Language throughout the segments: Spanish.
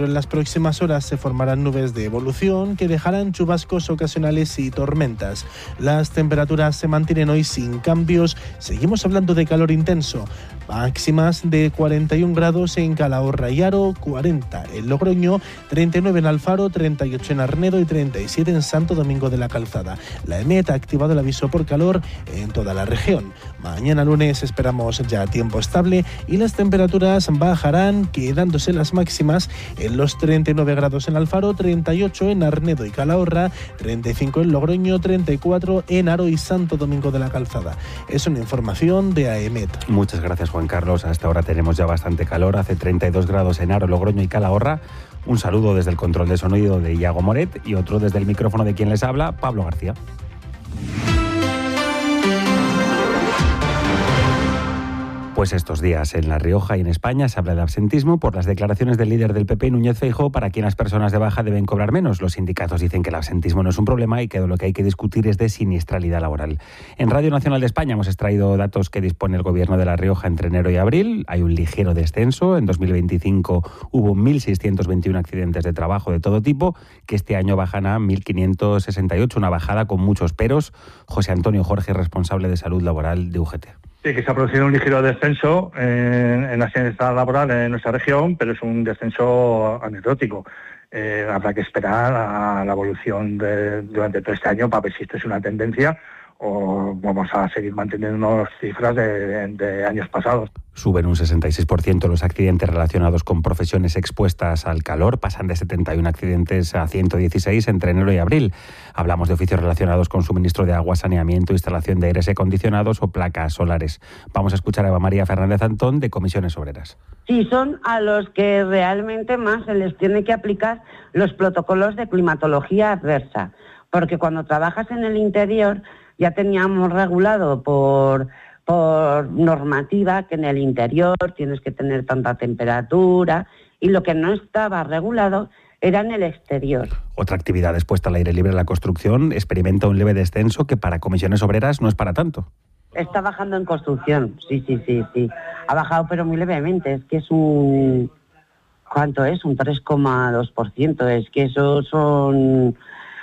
pero en las próximas horas se formarán nubes de evolución que dejarán chubascos ocasionales y tormentas. Las temperaturas se mantienen hoy sin cambios. Seguimos hablando de calor intenso. Máximas de 41 grados en Calahorra y Haro, 40 en Logroño, 39 en Alfaro, 38 en Arnedo y 37 en Santo Domingo de la Calzada. La EMET ha activado el aviso por calor en toda la región. Mañana lunes esperamos ya tiempo estable y las temperaturas bajarán, quedándose las máximas en los 39 grados en Alfaro, 38 en Arnedo y Calahorra, 35 en Logroño, 34 en Haro y Santo Domingo de la Calzada. Es una información de AEMET. Muchas gracias, Juan Carlos. Hasta ahora tenemos ya bastante calor. Hace 32 grados en Haro, Logroño y Calahorra. Un saludo desde el control de sonido de Iago Moret y otro desde el micrófono de quien les habla, Pablo García. Pues estos días en La Rioja y en España se habla de absentismo por las declaraciones del líder del PP, Núñez Feijóo, para quien las personas de baja deben cobrar menos. Los sindicatos dicen que el absentismo no es un problema y que lo que hay que discutir es de siniestralidad laboral. En Radio Nacional de España hemos extraído datos que dispone el gobierno de La Rioja entre enero y abril. Hay un ligero descenso. En 2025 hubo 1.621 accidentes de trabajo de todo tipo, que este año bajan a 1.568, una bajada con muchos peros. José Antonio Jorge, responsable de salud laboral de UGT. Sí, que se ha producido un ligero descenso en la siniestralidad laboral en nuestra región, pero es un descenso anecdótico. Habrá que esperar a la evolución durante todo este año para ver si esto es una tendencia o vamos a seguir manteniendo unas cifras de años pasados. Suben un 66% los accidentes relacionados con profesiones expuestas al calor, pasan de 71 accidentes a 116 entre enero y abril. Hablamos de oficios relacionados con suministro de agua, saneamiento, instalación de aires acondicionados o placas solares. Vamos a escuchar a Eva María Fernández Antón de Comisiones Obreras. Sí, son a los que realmente más se les tiene que aplicar los protocolos de climatología adversa, porque cuando trabajas en el interior ya teníamos regulado por normativa que en el interior tienes que tener tanta temperatura y lo que no estaba regulado era en el exterior. Otra actividad expuesta al aire libre, la construcción, experimenta un leve descenso que para Comisiones Obreras no es para tanto. Está bajando en construcción, sí. Ha bajado pero muy levemente, es que es un... ¿Cuánto es? Un 3,2%, es que eso son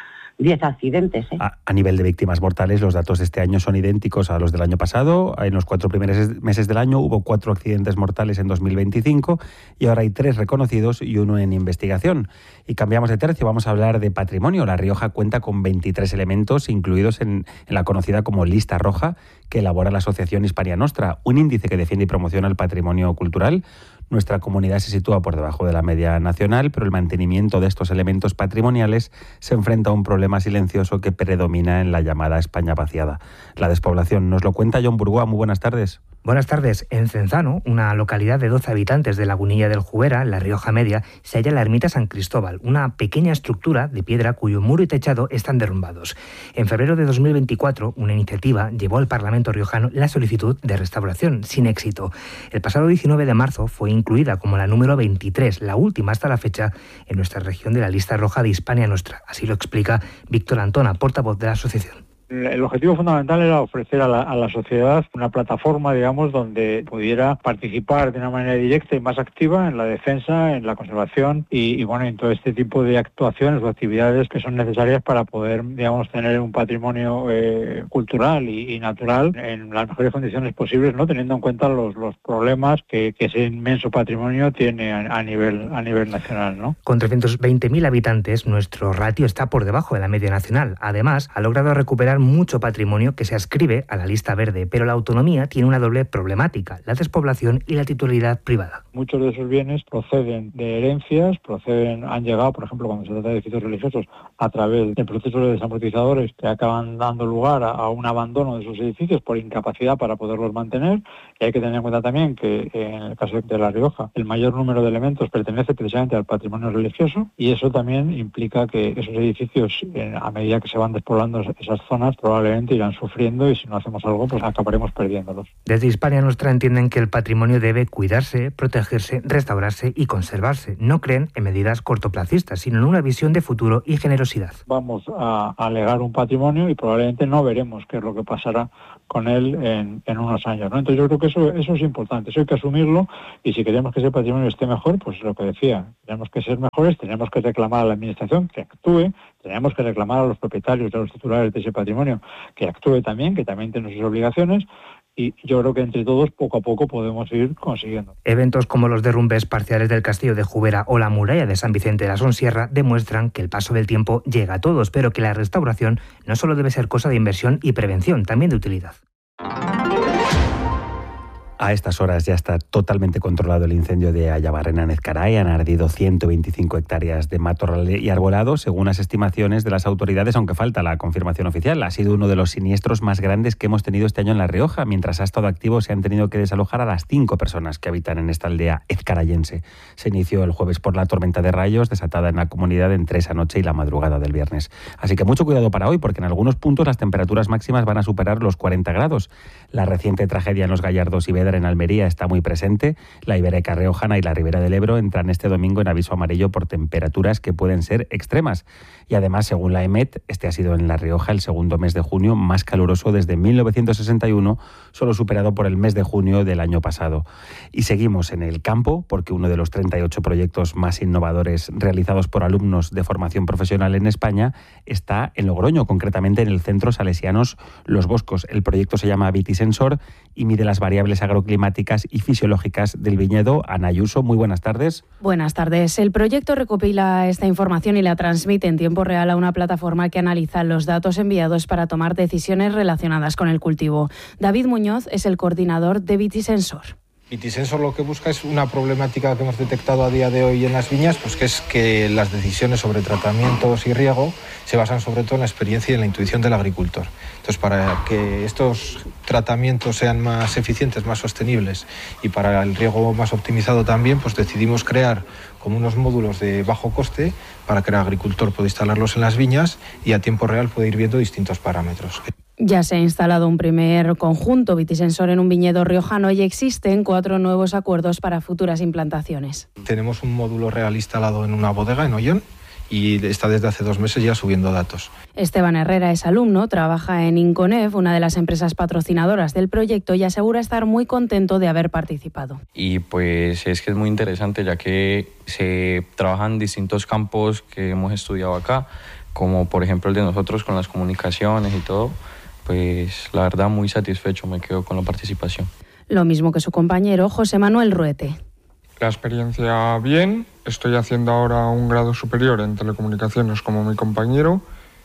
10 accidentes. A nivel de víctimas mortales, los datos de este año son idénticos a los del año pasado. En los 4 primeros meses del año hubo 4 accidentes mortales en 2025 y ahora hay 3 reconocidos y 1 en investigación. Y cambiamos de tercio, vamos a hablar de patrimonio. La Rioja cuenta con 23 elementos incluidos en la conocida como Lista Roja que elabora la Asociación Hispania Nostra, un índice que defiende y promociona el patrimonio cultural. Nuestra comunidad se sitúa por debajo de la media nacional, pero el mantenimiento de estos elementos patrimoniales se enfrenta a un problema silencioso que predomina en la llamada España vaciada. La despoblación. Nos lo cuenta John Burgoa. Muy buenas tardes. Buenas tardes. En Cenzano, una localidad de 12 habitantes de Lagunilla del Jubera, en La Rioja Media, se halla la ermita San Cristóbal, una pequeña estructura de piedra cuyo muro y techado están derrumbados. En febrero de 2024, una iniciativa llevó al Parlamento riojano la solicitud de restauración, sin éxito. El pasado 19 de marzo fue incluida como la número 23, la última hasta la fecha, en nuestra región de la lista roja de Hispania Nostra. Así lo explica Víctor Antona, portavoz de la asociación. El objetivo fundamental era ofrecer a la sociedad una plataforma, digamos, donde pudiera participar de una manera directa y más activa en la defensa, en la conservación y bueno, en todo este tipo de actuaciones o actividades que son necesarias para poder, digamos, tener un patrimonio cultural y natural en las mejores condiciones posibles, ¿no? Teniendo en cuenta los problemas que ese inmenso patrimonio tiene a nivel nacional, ¿no? Con 320.000 habitantes, nuestro ratio está por debajo de la media nacional. Además, ha logrado recuperar mucho patrimonio que se adscribe a la lista verde, pero la autonomía tiene una doble problemática, la despoblación y la titularidad privada. Muchos de esos bienes proceden de herencias, han llegado, por ejemplo, cuando se trata de edificios religiosos, a través de procesos de desamortizadores que acaban dando lugar a un abandono de esos edificios por incapacidad para poderlos mantener. Y hay que tener en cuenta también que en el caso de La Rioja, el mayor número de elementos pertenece precisamente al patrimonio religioso y eso también implica que esos edificios, a medida que se van despoblando esas zonas, zonas probablemente irán sufriendo y si no hacemos algo pues acabaremos perdiéndolos. Desde Hispania Nostra entienden que el patrimonio debe cuidarse, protegerse, restaurarse y conservarse. No creen en medidas cortoplacistas, sino en una visión de futuro y generosidad. Vamos a legar un patrimonio y probablemente no veremos qué es lo que pasará con él en unos años, ¿no? Entonces yo creo que eso es importante, eso hay que asumirlo y si queremos que ese patrimonio esté mejor, pues lo que decía, tenemos que ser mejores, tenemos que reclamar a la administración que actúe, tenemos que reclamar a los propietarios, a los titulares de ese patrimonio que actúe también, que también tiene sus obligaciones y yo creo que entre todos poco a poco podemos ir consiguiendo. Eventos como los derrumbes parciales del Castillo de Jubera o la muralla de San Vicente de la Sonsierra demuestran que el paso del tiempo llega a todos, pero que la restauración no solo debe ser cosa de inversión y prevención, también de utilidad. A estas horas ya está totalmente controlado el incendio de Ayabarrena en Ezcaray. Han ardido 125 hectáreas de matorral y arbolado, según las estimaciones de las autoridades, aunque falta la confirmación oficial. Ha sido uno de los siniestros más grandes que hemos tenido este año en La Rioja. Mientras ha estado activo, se han tenido que desalojar a las 5 personas que habitan en esta aldea ezcarayense. Se inició el jueves por la tormenta de rayos desatada en la comunidad entre esa noche y la madrugada del viernes. Así que mucho cuidado para hoy, porque en algunos puntos las temperaturas máximas van a superar los 40 grados. La reciente tragedia en los Gallardos y Vedra en Almería está muy presente. La Ibérica Riojana y la Ribera del Ebro entran este domingo en aviso amarillo por temperaturas que pueden ser extremas. Y además, según la EMET, este ha sido en La Rioja el segundo mes de junio más caluroso desde 1961, solo superado por el mes de junio del año pasado. Y seguimos en el campo, porque uno de los 38 proyectos más innovadores realizados por alumnos de formación profesional en España está en Logroño, concretamente en el Centro Salesianos Los Boscos. El proyecto se llama Vitisensor y mide las variables agroclimáticas y fisiológicas del viñedo. Ana Ayuso, muy buenas tardes. Buenas tardes. El proyecto recopila esta información y la transmite en tiempo real a una plataforma que analiza los datos enviados para tomar decisiones relacionadas con el cultivo. David Muñoz es el coordinador de Vitisensor. Vitisensor lo que busca es una problemática que hemos detectado a día de hoy en las viñas, pues que es que las decisiones sobre tratamientos y riego se basan sobre todo en la experiencia y en la intuición del agricultor. Entonces, para que estos tratamientos sean más eficientes, más sostenibles y para el riego más optimizado también, pues decidimos crear como unos módulos de bajo coste para que el agricultor pueda instalarlos en las viñas y a tiempo real pueda ir viendo distintos parámetros. Ya se ha instalado un primer conjunto Vitisensor en un viñedo riojano y existen 4 nuevos acuerdos para futuras implantaciones. Tenemos un módulo real instalado en una bodega en Ollón y está desde hace 2 meses ya subiendo datos. Esteban Herrera es alumno, trabaja en Inconef, una de las empresas patrocinadoras del proyecto, y asegura estar muy contento de haber participado. Y pues es que es muy interesante, ya que se trabajan distintos campos que hemos estudiado acá, como por ejemplo el de nosotros con las comunicaciones y todo. Pues la verdad muy satisfecho me quedo con la participación. Lo mismo que su compañero José Manuel Ruete. La experiencia bien, estoy haciendo ahora un grado superior en telecomunicaciones como mi compañero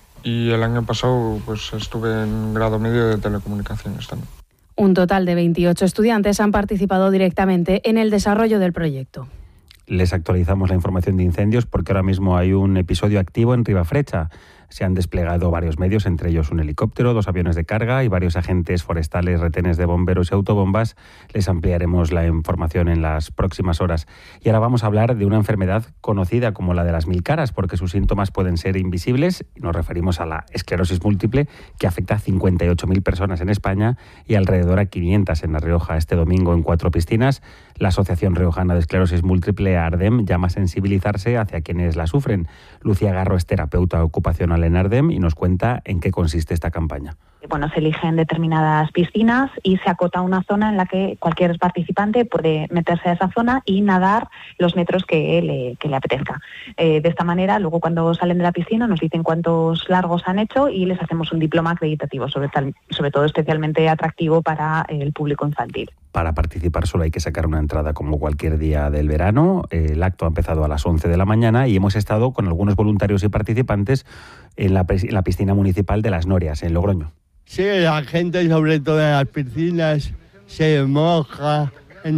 y el año pasado pues estuve en grado medio de telecomunicaciones también. Un total de 28 estudiantes han participado directamente en el desarrollo del proyecto. Les actualizamos la información de incendios porque ahora mismo hay un episodio activo en Ribafrecha. Se han desplegado varios medios, entre ellos un helicóptero, 2 aviones de carga y varios agentes forestales, retenes de bomberos y autobombas. Les ampliaremos la información en las próximas horas. Y ahora vamos a hablar de una enfermedad conocida como la de las 1000 caras, porque sus síntomas pueden ser invisibles. Nos referimos a la esclerosis múltiple, que afecta a 58.000 personas en España y alrededor a 500 en La Rioja. Este domingo en 4 piscinas, la Asociación Riojana de Esclerosis Múltiple, ARDEM, llama a sensibilizarse hacia quienes la sufren. Lucía Garro es terapeuta ocupacional en ARDEM y nos cuenta en qué consiste esta campaña. Bueno, se eligen determinadas piscinas y se acota una zona en la que cualquier participante puede meterse a esa zona y nadar los metros que le apetezca. De esta manera, luego cuando salen de la piscina nos dicen cuántos largos han hecho y les hacemos un diploma acreditativo, sobre todo especialmente atractivo para el público infantil. Para participar solo hay que sacar una entrada como cualquier día del verano. El acto ha empezado a las 11 de la mañana y hemos estado con algunos voluntarios y participantes en la piscina municipal de Las Norias, en Logroño. Sí, la gente sobre todo en las piscinas se moja,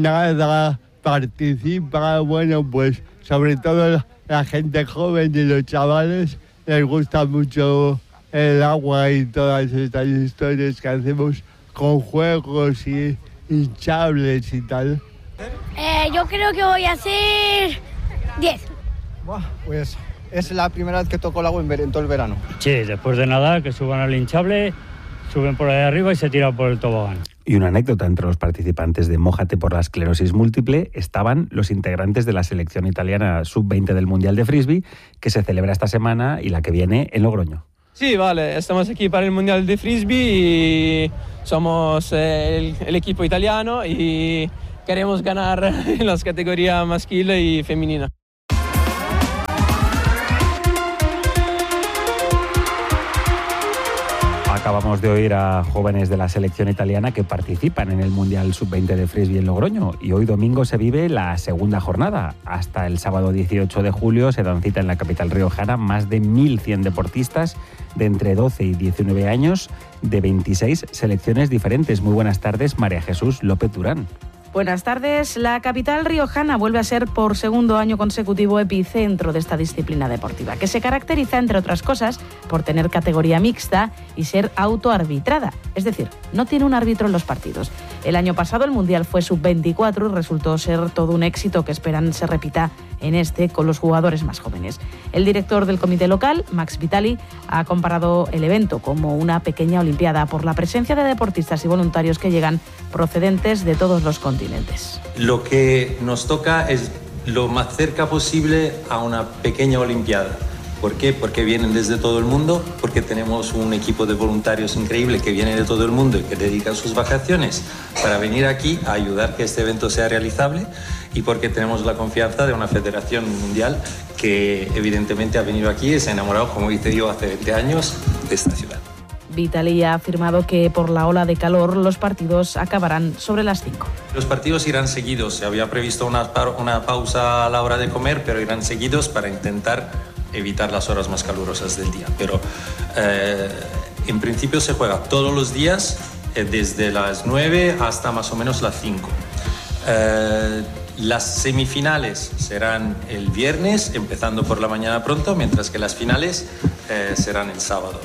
nada, participa, bueno, pues sobre todo la gente joven y los chavales les gusta mucho el agua y todas estas historias que hacemos con juegos y hinchables y tal. Yo creo que voy a hacer 10. Pues es la primera vez que toco el agua en todo el verano. Sí, después de nadar, que suban al hinchable, suben por ahí arriba y se tiran por el tobogán. Y una anécdota, entre los participantes de Mójate por la esclerosis múltiple estaban los integrantes de la selección italiana sub-20 del Mundial de Frisbee, que se celebra esta semana y la que viene en Logroño. Sí, vale, estamos aquí para el Mundial de Frisbee y somos el equipo italiano y queremos ganar en las categorías masculina y femenina. Acabamos de oír a jóvenes de la selección italiana que participan en el Mundial Sub-20 de Frisbee en Logroño y hoy domingo se vive la segunda jornada. Hasta el sábado 18 de julio se dan cita en la capital riojana más de 1.100 deportistas de entre 12 y 19 años de 26 selecciones diferentes. Muy buenas tardes, María Jesús López Durán. Buenas tardes. La capital riojana vuelve a ser por segundo año consecutivo epicentro de esta disciplina deportiva, que se caracteriza, entre otras cosas, por tener categoría mixta y ser autoarbitrada. Es decir, no tiene un árbitro en los partidos. El año pasado el Mundial fue sub-24 y resultó ser todo un éxito que esperan se repita en este con los jugadores más jóvenes. El director del comité local, Max Vitali, ha comparado el evento como una pequeña olimpiada por la presencia de deportistas y voluntarios que llegan procedentes de todos los continentes. Lo que nos toca es lo más cerca posible a una pequeña olimpiada. ¿Por qué? Porque vienen desde todo el mundo, porque tenemos un equipo de voluntarios increíble que viene de todo el mundo y que dedican sus vacaciones para venir aquí a ayudar que este evento sea realizable, y porque tenemos la confianza de una federación mundial que evidentemente ha venido aquí y se ha enamorado, como hice yo hace 20 años, de esta ciudad. Vitali ha afirmado que por la ola de calor los partidos acabarán sobre las 5. Los partidos irán seguidos. Se había previsto una pausa a la hora de comer, pero irán seguidos para intentar evitar las horas más calurosas del día. Pero en principio se juega todos los días desde las 9 hasta más o menos las 5. Las semifinales serán el viernes, empezando por la mañana pronto, mientras que las finales serán el sábado.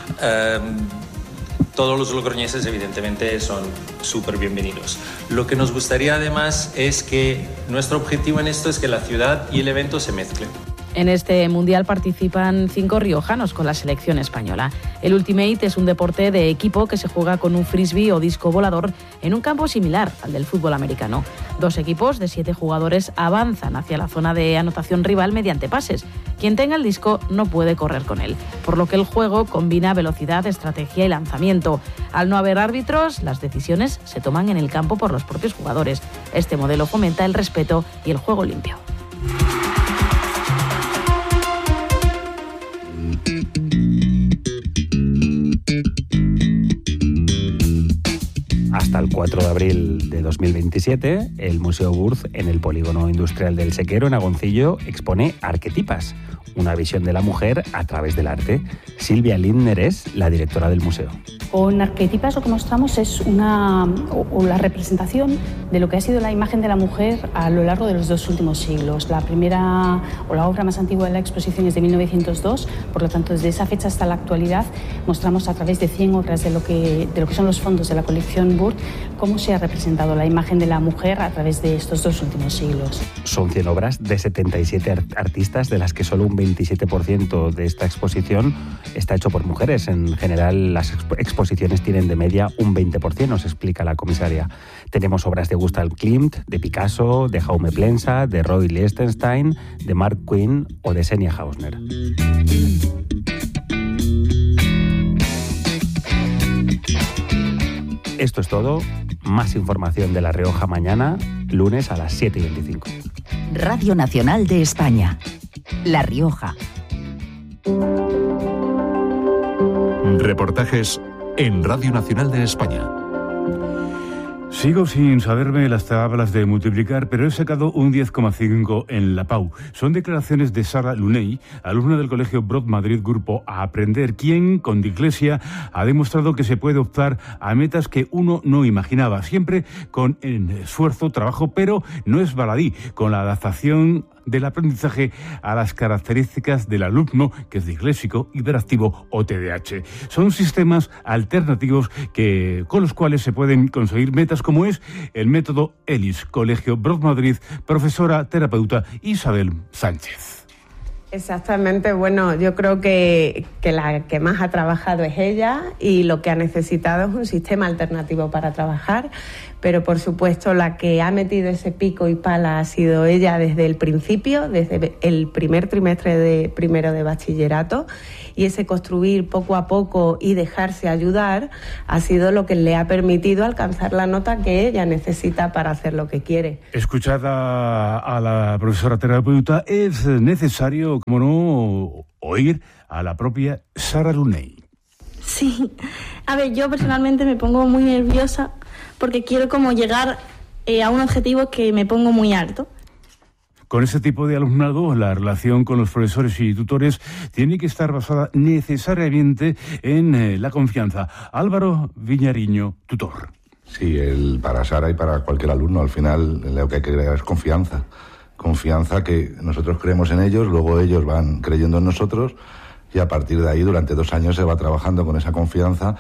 Todos los logroñeses evidentemente son súper bienvenidos. Lo que nos gustaría además es que nuestro objetivo en esto es que la ciudad y el evento se mezclen. En este mundial participan 5 riojanos con la selección española. El Ultimate es un deporte de equipo que se juega con un frisbee o disco volador en un campo similar al del fútbol americano. 2 equipos de 7 jugadores avanzan hacia la zona de anotación rival mediante pases. Quien tenga el disco no puede correr con él, por lo que el juego combina velocidad, estrategia y lanzamiento. Al no haber árbitros, las decisiones se toman en el campo por los propios jugadores. Este modelo fomenta el respeto y el juego limpio. Hasta el 4 de abril de 2027, el Museo Burz, en el Polígono Industrial del Sequero, en Agoncillo, expone Arquetipas, una visión de la mujer a través del arte. Silvia Lindner es la directora del museo. Con Arquetipas lo que mostramos es la representación de lo que ha sido la imagen de la mujer a lo largo de los 2 últimos siglos. La primera o la obra más antigua de la exposición es de 1902, por lo tanto desde esa fecha hasta la actualidad mostramos a través de 100 obras de lo que son los fondos de la colección Burz cómo se ha representado la imagen de la mujer a través de estos 2 últimos siglos. Son 100 obras de 77 artistas, de las que solo un 27% de esta exposición está hecho por mujeres. En general, las exposiciones tienen de media un 20%, nos explica la comisaria. Tenemos obras de Gustav Klimt, de Picasso, de Jaume Plensa, de Roy Lichtenstein, de Mark Quinn o de Senia Hausner. Esto es todo. Más información de La Rioja mañana, lunes a las 7:25. Radio Nacional de España. La Rioja. Reportajes en Radio Nacional de España. Sigo sin saberme las tablas de multiplicar, pero he sacado un 10,5 en la PAU. Son declaraciones de Sara Luney, alumna del Colegio Brot Madrid Grupo A Aprender, quien, con dislexia, ha demostrado que se puede optar a metas que uno no imaginaba, siempre con esfuerzo, trabajo, pero no es baladí, con la adaptación del aprendizaje a las características del alumno, que es disléxico, hiperactivo o TDAH. Son sistemas alternativos con los cuales se pueden conseguir metas como es el método ELIS. Colegio Brot Madrid, profesora terapeuta Isabel Sánchez. Exactamente, bueno, yo creo que la que más ha trabajado es ella y lo que ha necesitado es un sistema alternativo para trabajar, pero por supuesto la que ha metido ese pico y pala ha sido ella desde el principio, desde el primer trimestre de primero de bachillerato, y ese construir poco a poco y dejarse ayudar ha sido lo que le ha permitido alcanzar la nota que ella necesita para hacer lo que quiere. Escuchada a la profesora terapeuta, es necesario, como no, oír a la propia Sara Luney. Sí, a ver, yo personalmente me pongo muy nerviosa porque quiero como llegar a un objetivo que me pongo muy alto. Con ese tipo de alumnado, la relación con los profesores y tutores tiene que estar basada necesariamente en la confianza. Álvaro Viñariño, tutor. Sí, para Sara y para cualquier alumno, al final lo que hay que crear es confianza. Confianza que nosotros creemos en ellos, luego ellos van creyendo en nosotros y a partir de ahí durante 2 años se va trabajando con esa confianza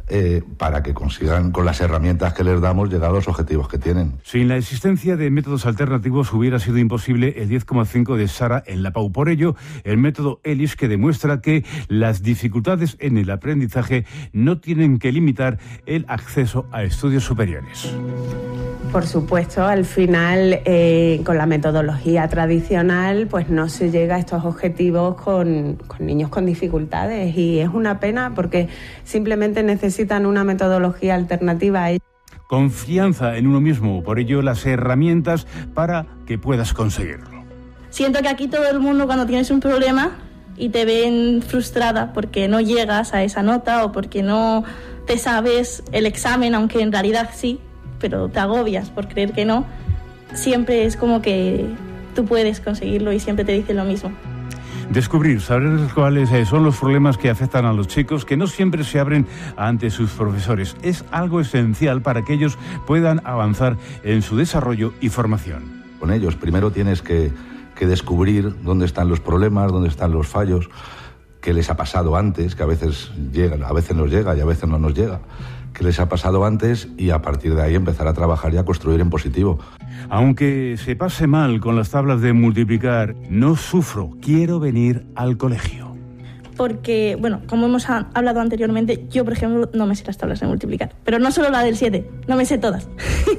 para que consigan, con las herramientas que les damos, llegar a los objetivos que tienen. Sin la existencia de métodos alternativos hubiera sido imposible el 10,5 de Sara en la PAU. Por ello, el método ELIS, que demuestra que las dificultades en el aprendizaje no tienen que limitar el acceso a estudios superiores. Por supuesto, al final, con la metodología tradicional, pues no se llega a estos objetivos con niños con dificultades, y es una pena porque simplemente necesitan una metodología alternativa. Confianza en uno mismo, por ello las herramientas para que puedas conseguirlo. Siento que aquí todo el mundo, cuando tienes un problema y te ven frustrada porque no llegas a esa nota o porque no te sabes el examen, aunque en realidad sí, pero te agobias por creer que no, siempre es como que tú puedes conseguirlo y siempre te dicen lo mismo. Descubrir, saber cuáles son los problemas que afectan a los chicos, que no siempre se abren ante sus profesores, es algo esencial para que ellos puedan avanzar en su desarrollo y formación. Con ellos primero tienes que descubrir dónde están los problemas, dónde están los fallos, qué les ha pasado antes, que a veces nos llega y a veces no nos llega. Que les ha pasado antes y a partir de ahí empezar a trabajar y a construir en positivo. Aunque se pase mal con las tablas de multiplicar, no sufro, quiero venir al colegio. Porque, bueno, como hemos hablado anteriormente, yo, por ejemplo, no me sé las tablas de multiplicar. Pero no solo la del 7, no me sé todas,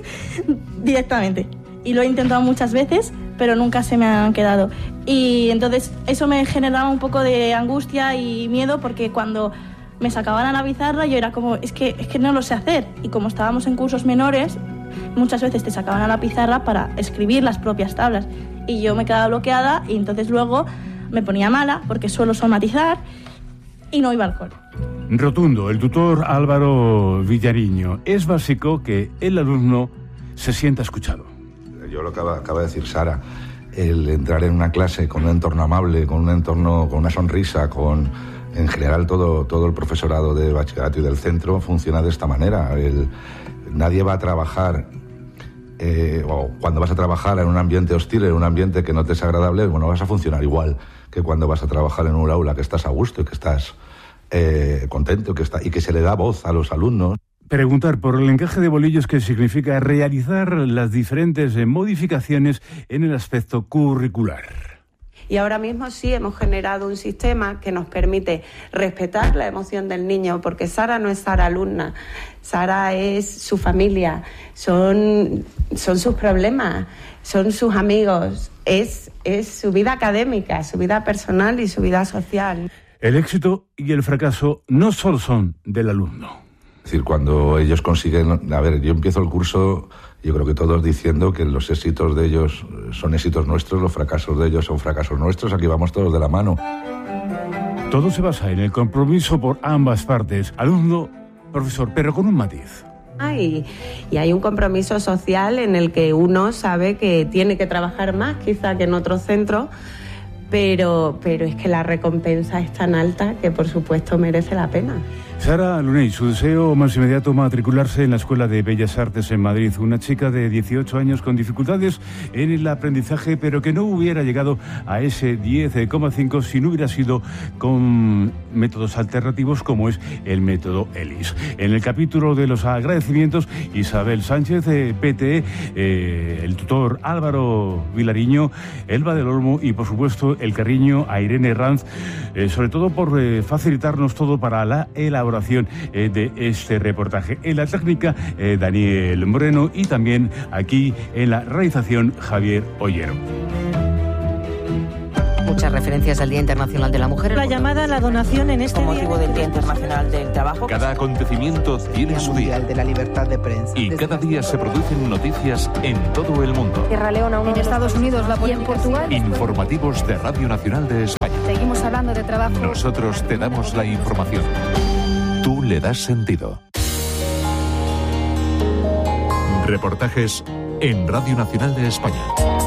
directamente. Y lo he intentado muchas veces, pero nunca se me han quedado. Y entonces eso me generaba un poco de angustia y miedo, porque cuando me sacaban a la pizarra yo era como, es que no lo sé hacer. Y como estábamos en cursos menores, muchas veces te sacaban a la pizarra para escribir las propias tablas. Y yo me quedaba bloqueada y entonces luego me ponía mala porque suelo somatizar y no iba al cole. Rotundo, el tutor Álvaro Viñariño. Es básico que el alumno se sienta escuchado. Yo lo que acaba de decir Sara, el entrar en una clase con un entorno amable, con un entorno, con una sonrisa, en general todo el profesorado de bachillerato y del centro funciona de esta manera. Nadie va a trabajar, o cuando vas a trabajar en un ambiente hostil, en un ambiente que no te es agradable, bueno, vas a funcionar igual que cuando vas a trabajar en un aula que estás a gusto y que estás contento y que se le da voz a los alumnos. Preguntar por el encaje de bolillos, que significa realizar las diferentes modificaciones en el aspecto curricular. Y ahora mismo sí hemos generado un sistema que nos permite respetar la emoción del niño, porque Sara no es Sara alumna, Sara es su familia, son sus problemas, son sus amigos, es su vida académica, su vida personal y su vida social. El éxito y el fracaso no solo son del alumno. Es decir, cuando ellos consiguen... A ver, yo empiezo el curso, yo creo que todos diciendo que los éxitos de ellos son éxitos nuestros, los fracasos de ellos son fracasos nuestros, aquí vamos todos de la mano. Todo se basa en el compromiso por ambas partes, alumno, profesor, pero con un matiz. Y hay un compromiso social en el que uno sabe que tiene que trabajar más quizá que en otro centro, pero es que la recompensa es tan alta que por supuesto merece la pena. Sara Luney, su deseo más inmediato, matricularse en la Escuela de Bellas Artes en Madrid. Una chica de 18 años con dificultades en el aprendizaje, pero que no hubiera llegado a ese 10,5 si no hubiera sido con métodos alternativos como es el método ELIS. En el capítulo de los agradecimientos, Isabel Sánchez, PTE, el tutor Álvaro Vilariño, Elba del Olmo y, por supuesto, el cariño a Irene Ranz, sobre todo por facilitarnos todo para la elaboración de este reportaje. En la técnica, Daniel Moreno, y también aquí en la realización, Javier Ollero. Muchas referencias al Día Internacional de la Mujer. La llamada a la donación en este motivo del Día Internacional del Trabajo. Cada acontecimiento tiene su día. De la libertad de prensa. Y cada día se producen noticias en todo el mundo. Sierra Leona, en Estados Unidos, y en Portugal. Informativos de Radio Nacional de España. Seguimos hablando de trabajo. Nosotros te damos la información. Tú le das sentido. Reportajes en Radio Nacional de España.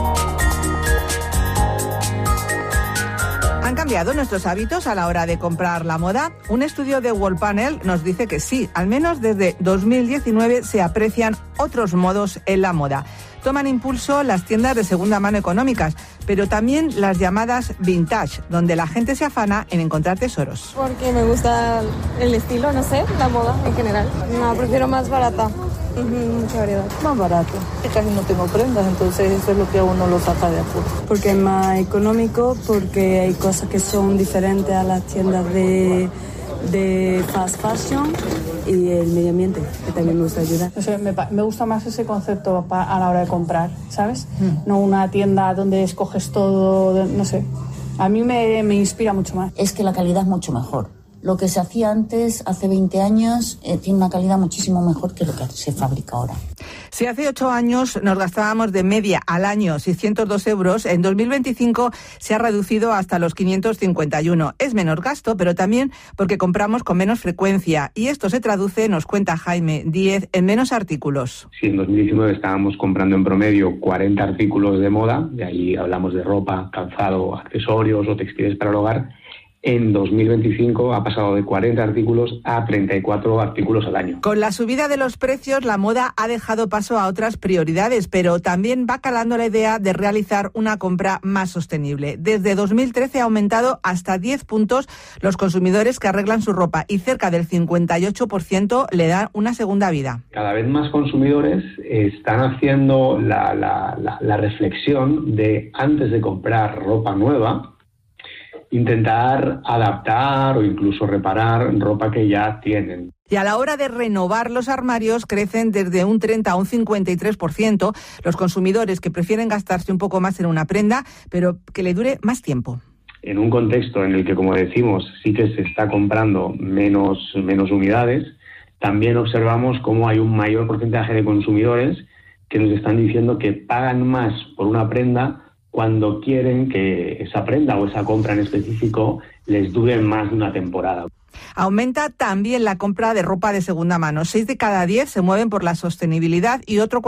¿Han cambiado nuestros hábitos a la hora de comprar la moda? Un estudio de Wallpanel nos dice que sí. Al menos desde 2019 se aprecian otros modos en la moda. Toman impulso las tiendas de segunda mano económicas, pero también las llamadas vintage, donde la gente se afana en encontrar tesoros. Porque me gusta el estilo, no sé, la moda en general. No, prefiero más barata. Mucha variedad. Más barato. Casi no tengo prendas, entonces eso es lo que a uno lo saca de apuro. Porque es más económico, porque hay cosas que son diferentes a las tiendas de fast fashion, y el medio ambiente, que también me gusta ayudar. No sé, me gusta más ese concepto a la hora de comprar, ¿sabes? No una tienda donde escoges todo, no sé. A mí me inspira mucho más. Es que la calidad es mucho mejor. Lo que se hacía antes, hace 20 años, tiene una calidad muchísimo mejor que lo que se fabrica ahora. Si hace 8 años nos gastábamos de media al año 602 euros, en 2025 se ha reducido hasta los 551. Es menor gasto, pero también porque compramos con menos frecuencia. Y esto se traduce, nos cuenta Jaime Díez, en menos artículos. Si en 2019 estábamos comprando en promedio 40 artículos de moda, de ahí hablamos de ropa, calzado, accesorios o textiles para el hogar, en 2025 ha pasado de 40 artículos a 34 artículos al año. Con la subida de los precios, la moda ha dejado paso a otras prioridades, pero también va calando la idea de realizar una compra más sostenible. Desde 2013 ha aumentado hasta 10 puntos los consumidores que arreglan su ropa y cerca del 58% le dan una segunda vida. Cada vez más consumidores están haciendo la reflexión de, antes de comprar ropa nueva, intentar adaptar o incluso reparar ropa que ya tienen. Y a la hora de renovar los armarios crecen desde un 30 a un 53% los consumidores que prefieren gastarse un poco más en una prenda, pero que le dure más tiempo. En un contexto en el que, como decimos, sí que se está comprando menos unidades, también observamos cómo hay un mayor porcentaje de consumidores que nos están diciendo que pagan más por una prenda cuando quieren que esa prenda o esa compra en específico les dure más de una temporada. Aumenta también la compra de ropa de segunda mano. 6 de cada 10 se mueven por la sostenibilidad y otro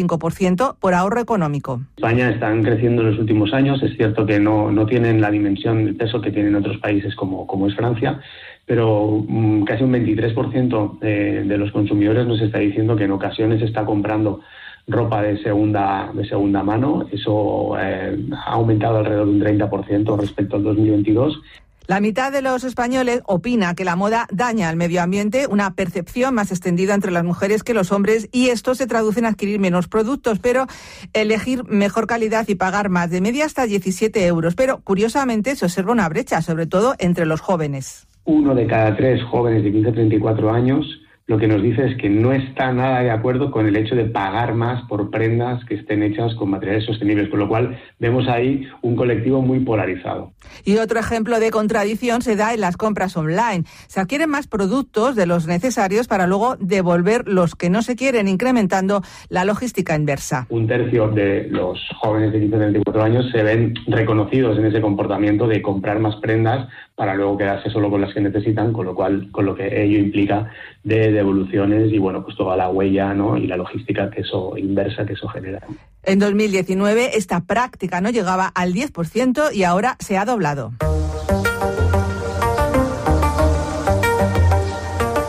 45% por ahorro económico. España están creciendo en los últimos años. Es cierto que no tienen la dimensión, el peso que tienen otros países como es Francia, pero casi un 23% de los consumidores nos está diciendo que en ocasiones está comprando ropa de segunda mano. Eso ha aumentado alrededor de un 30% respecto al 2022. La mitad de los españoles opina que la moda daña al medio ambiente, una percepción más extendida entre las mujeres que los hombres, y esto se traduce en adquirir menos productos, pero elegir mejor calidad y pagar más, de media hasta 17 euros. Pero curiosamente se observa una brecha, sobre todo entre los jóvenes. 1 de cada 3 jóvenes de 15 a 34 años lo que nos dice es que no está nada de acuerdo con el hecho de pagar más por prendas que estén hechas con materiales sostenibles, con lo cual vemos ahí un colectivo muy polarizado. Y otro ejemplo de contradicción se da en las compras online. Se adquieren más productos de los necesarios para luego devolver los que no se quieren, incrementando la logística inversa. Un tercio de los jóvenes de 15 a 34 años se ven reconocidos en ese comportamiento de comprar más prendas para luego quedarse solo con las que necesitan, con lo que ello implica de devoluciones y pues toda la huella, ¿no?, y la logística inversa que eso genera. En 2019 esta práctica no llegaba al 10% y ahora se ha doblado.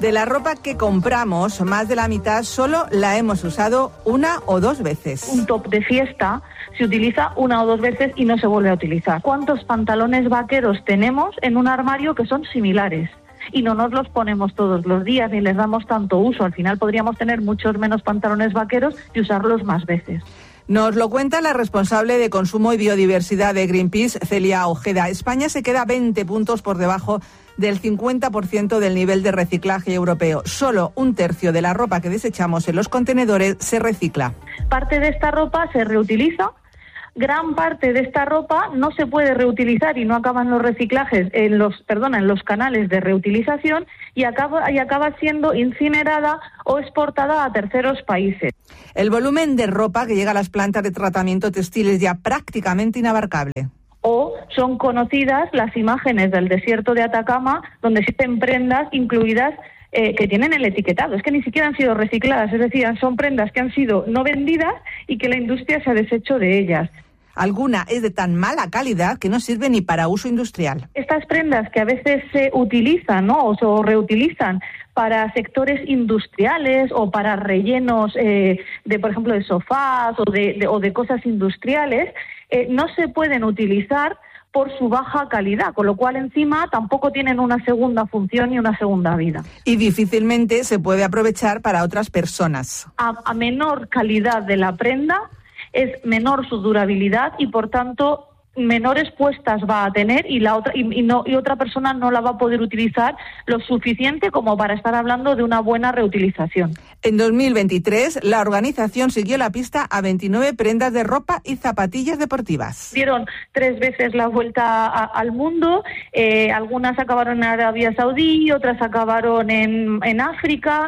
De la ropa que compramos, más de la mitad solo la hemos usado una o dos veces. Un top de fiesta se utiliza una o dos veces y no se vuelve a utilizar. ¿Cuántos pantalones vaqueros tenemos en un armario que son similares? Y no nos los ponemos todos los días ni les damos tanto uso. Al final podríamos tener muchos menos pantalones vaqueros y usarlos más veces. Nos lo cuenta la responsable de Consumo y Biodiversidad de Greenpeace, Celia Ojeda. España se queda 20 puntos por debajo del 50% del nivel de reciclaje europeo. Solo un tercio de la ropa que desechamos en los contenedores se recicla. Parte de esta ropa se reutiliza. Gran parte de esta ropa no se puede reutilizar y no acaban los reciclajes en los canales de reutilización y acaba siendo incinerada o exportada a terceros países. El volumen de ropa que llega a las plantas de tratamiento textil es ya prácticamente inabarcable. O son conocidas las imágenes del desierto de Atacama, donde existen prendas incluidas que tienen el etiquetado. Es que ni siquiera han sido recicladas, es decir, son prendas que han sido no vendidas y que la industria se ha deshecho de ellas. Alguna es de tan mala calidad que no sirve ni para uso industrial. Estas prendas que a veces se utilizan, ¿no?, o reutilizan para sectores industriales o para rellenos de, por ejemplo, de sofás o de cosas industriales, no se pueden utilizar por su baja calidad, con lo cual encima tampoco tienen una segunda función y una segunda vida. Y difícilmente se puede aprovechar para otras personas. A menor calidad de la prenda es menor su durabilidad y por tanto menores puestas va a tener y otra persona no la va a poder utilizar lo suficiente como para estar hablando de una buena reutilización. En 2023, la organización siguió la pista a 29 prendas de ropa y zapatillas deportivas. Dieron 3 veces la vuelta al mundo, algunas acabaron en Arabia Saudí, otras acabaron en África,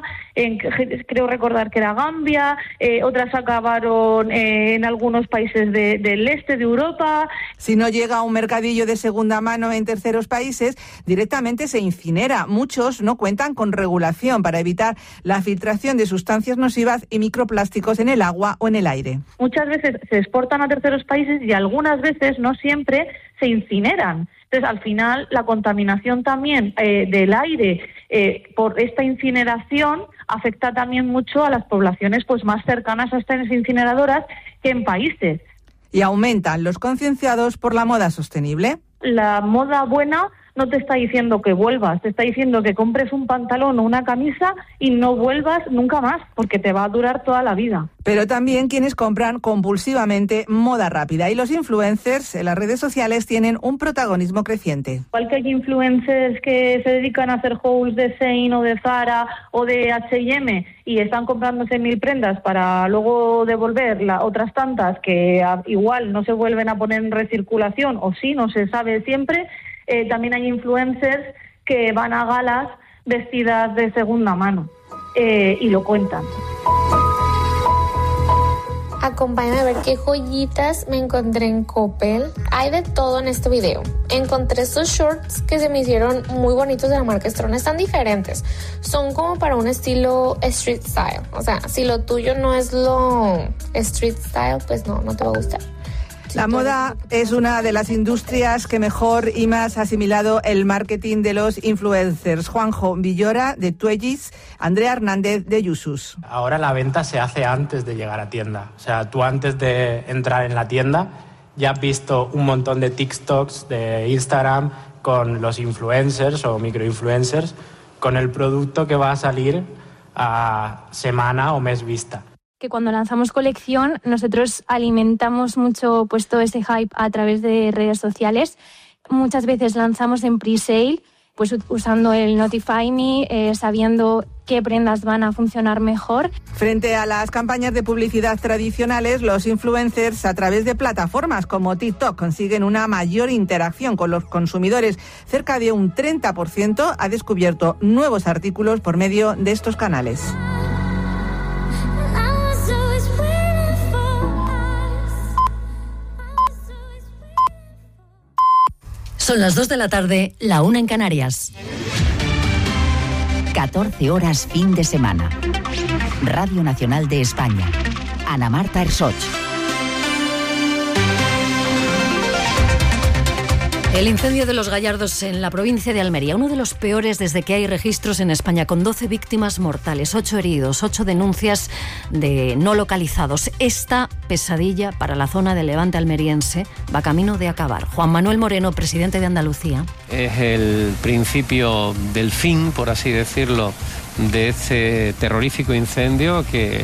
creo recordar que era Gambia, otras acabaron en algunos países del este de Europa. Si no llega a un mercadillo de segunda mano en terceros países, directamente se incinera. Muchos no cuentan con regulación para evitar la filtración de sustancias nocivas y microplásticos en el agua o en el aire. Muchas veces se exportan a terceros países y algunas veces, no siempre, se incineran. Entonces, al final, la contaminación también del aire por esta incineración afecta también mucho a las poblaciones pues más cercanas a estas incineradoras que en países. Y aumentan los concienciados por la moda sostenible. La moda buena no te está diciendo que vuelvas, te está diciendo que compres un pantalón o una camisa y no vuelvas nunca más, porque te va a durar toda la vida. Pero también quienes compran compulsivamente moda rápida. Y los influencers en las redes sociales tienen un protagonismo creciente. Igual que hay influencers que se dedican a hacer hauls de Shein o de Zara o de H&M y están comprándose 1000 prendas para luego devolver otras tantas que igual no se vuelven a poner en recirculación o sí, no se sabe siempre. También hay influencers que van a galas vestidas de segunda mano y lo cuentan. Acompáñame a ver qué joyitas me encontré en Coppel. Hay de todo en este video. Encontré estos shorts que se me hicieron muy bonitos de la marca Strong. Están diferentes. Son como para un estilo street style. O sea, si lo tuyo no es lo street style, pues no te va a gustar. La moda es una de las industrias que mejor y más ha asimilado el marketing de los influencers. Juanjo Villora, de Twegis, Andrea Hernández, de Yusus. Ahora la venta se hace antes de llegar a tienda. O sea, tú antes de entrar en la tienda ya has visto un montón de TikToks, de Instagram, con los influencers o microinfluencers, con el producto que va a salir a semana o mes vista. Que cuando lanzamos colección nosotros alimentamos mucho pues todo ese hype a través de redes sociales. Muchas veces lanzamos en pre-sale, pues usando el Notify Me, sabiendo qué prendas van a funcionar mejor. Frente a las campañas de publicidad tradicionales, los influencers a través de plataformas como TikTok consiguen una mayor interacción con los consumidores. Cerca de un 30% ha descubierto nuevos artículos por medio de estos canales. Son las 2 de la tarde, la 1 en Canarias. 14 horas fin de semana. Radio Nacional de España. Ana Marta Ersoch. El incendio de Los Gallardos en la provincia de Almería, uno de los peores desde que hay registros en España, con 12 víctimas mortales, 8 heridos, 8 denuncias de no localizados. Esta pesadilla para la zona del Levante almeriense va camino de acabar. Juan Manuel Moreno, presidente de Andalucía. Es el principio del fin, por así decirlo, de este terrorífico incendio que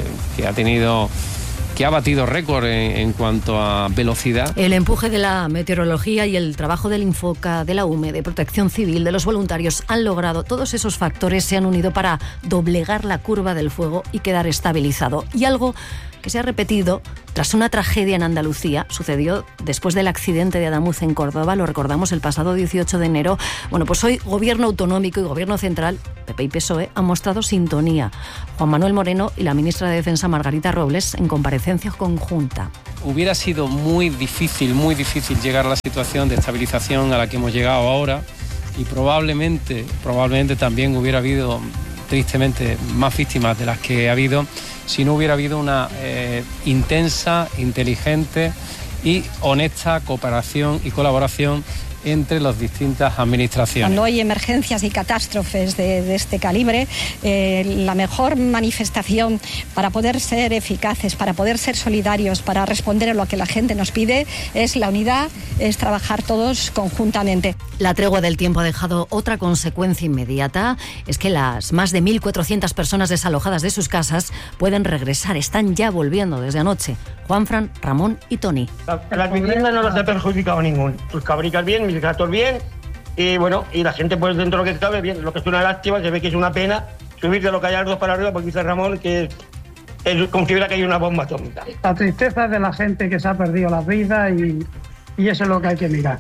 ha batido récord en cuanto a velocidad. El empuje de la meteorología y el trabajo del Infoca, de la UME, de Protección Civil, de los voluntarios han logrado, todos esos factores se han unido para doblegar la curva del fuego y quedar estabilizado. Y algo que se ha repetido tras una tragedia en Andalucía, sucedió después del accidente de Adamuz en Córdoba, lo recordamos el pasado 18 de enero. Bueno, pues hoy Gobierno autonómico y Gobierno central, PP y PSOE, han mostrado sintonía. Juan Manuel Moreno y la ministra de Defensa, Margarita Robles, en comparecencia conjunta. Hubiera sido muy difícil llegar a la situación de estabilización a la que hemos llegado ahora, y probablemente también hubiera habido, tristemente, más víctimas de las que ha habido si no hubiera habido una intensa, inteligente y honesta cooperación y colaboración entre las distintas administraciones. Cuando hay emergencias y catástrofes de este calibre, la mejor manifestación para poder ser eficaces, para poder ser solidarios, para responder a lo que la gente nos pide, es la unidad, es trabajar todos conjuntamente. La tregua del tiempo ha dejado otra consecuencia inmediata, es que las más de 1.400 personas desalojadas de sus casas pueden regresar, están ya volviendo desde anoche. Juanfran, Ramón y Tony. Las viviendas no las ha perjudicado ningún. Tus cabricas bien, mis gatos bien, y bueno, y la gente pues dentro de lo que cabe bien. Lo que es una lástima, se ve que es una pena subir de Los Gallardos para arriba, porque dice Ramón que él considera que hay una bomba atómica. La tristeza de la gente que se ha perdido la vida y eso es lo que hay que mirar.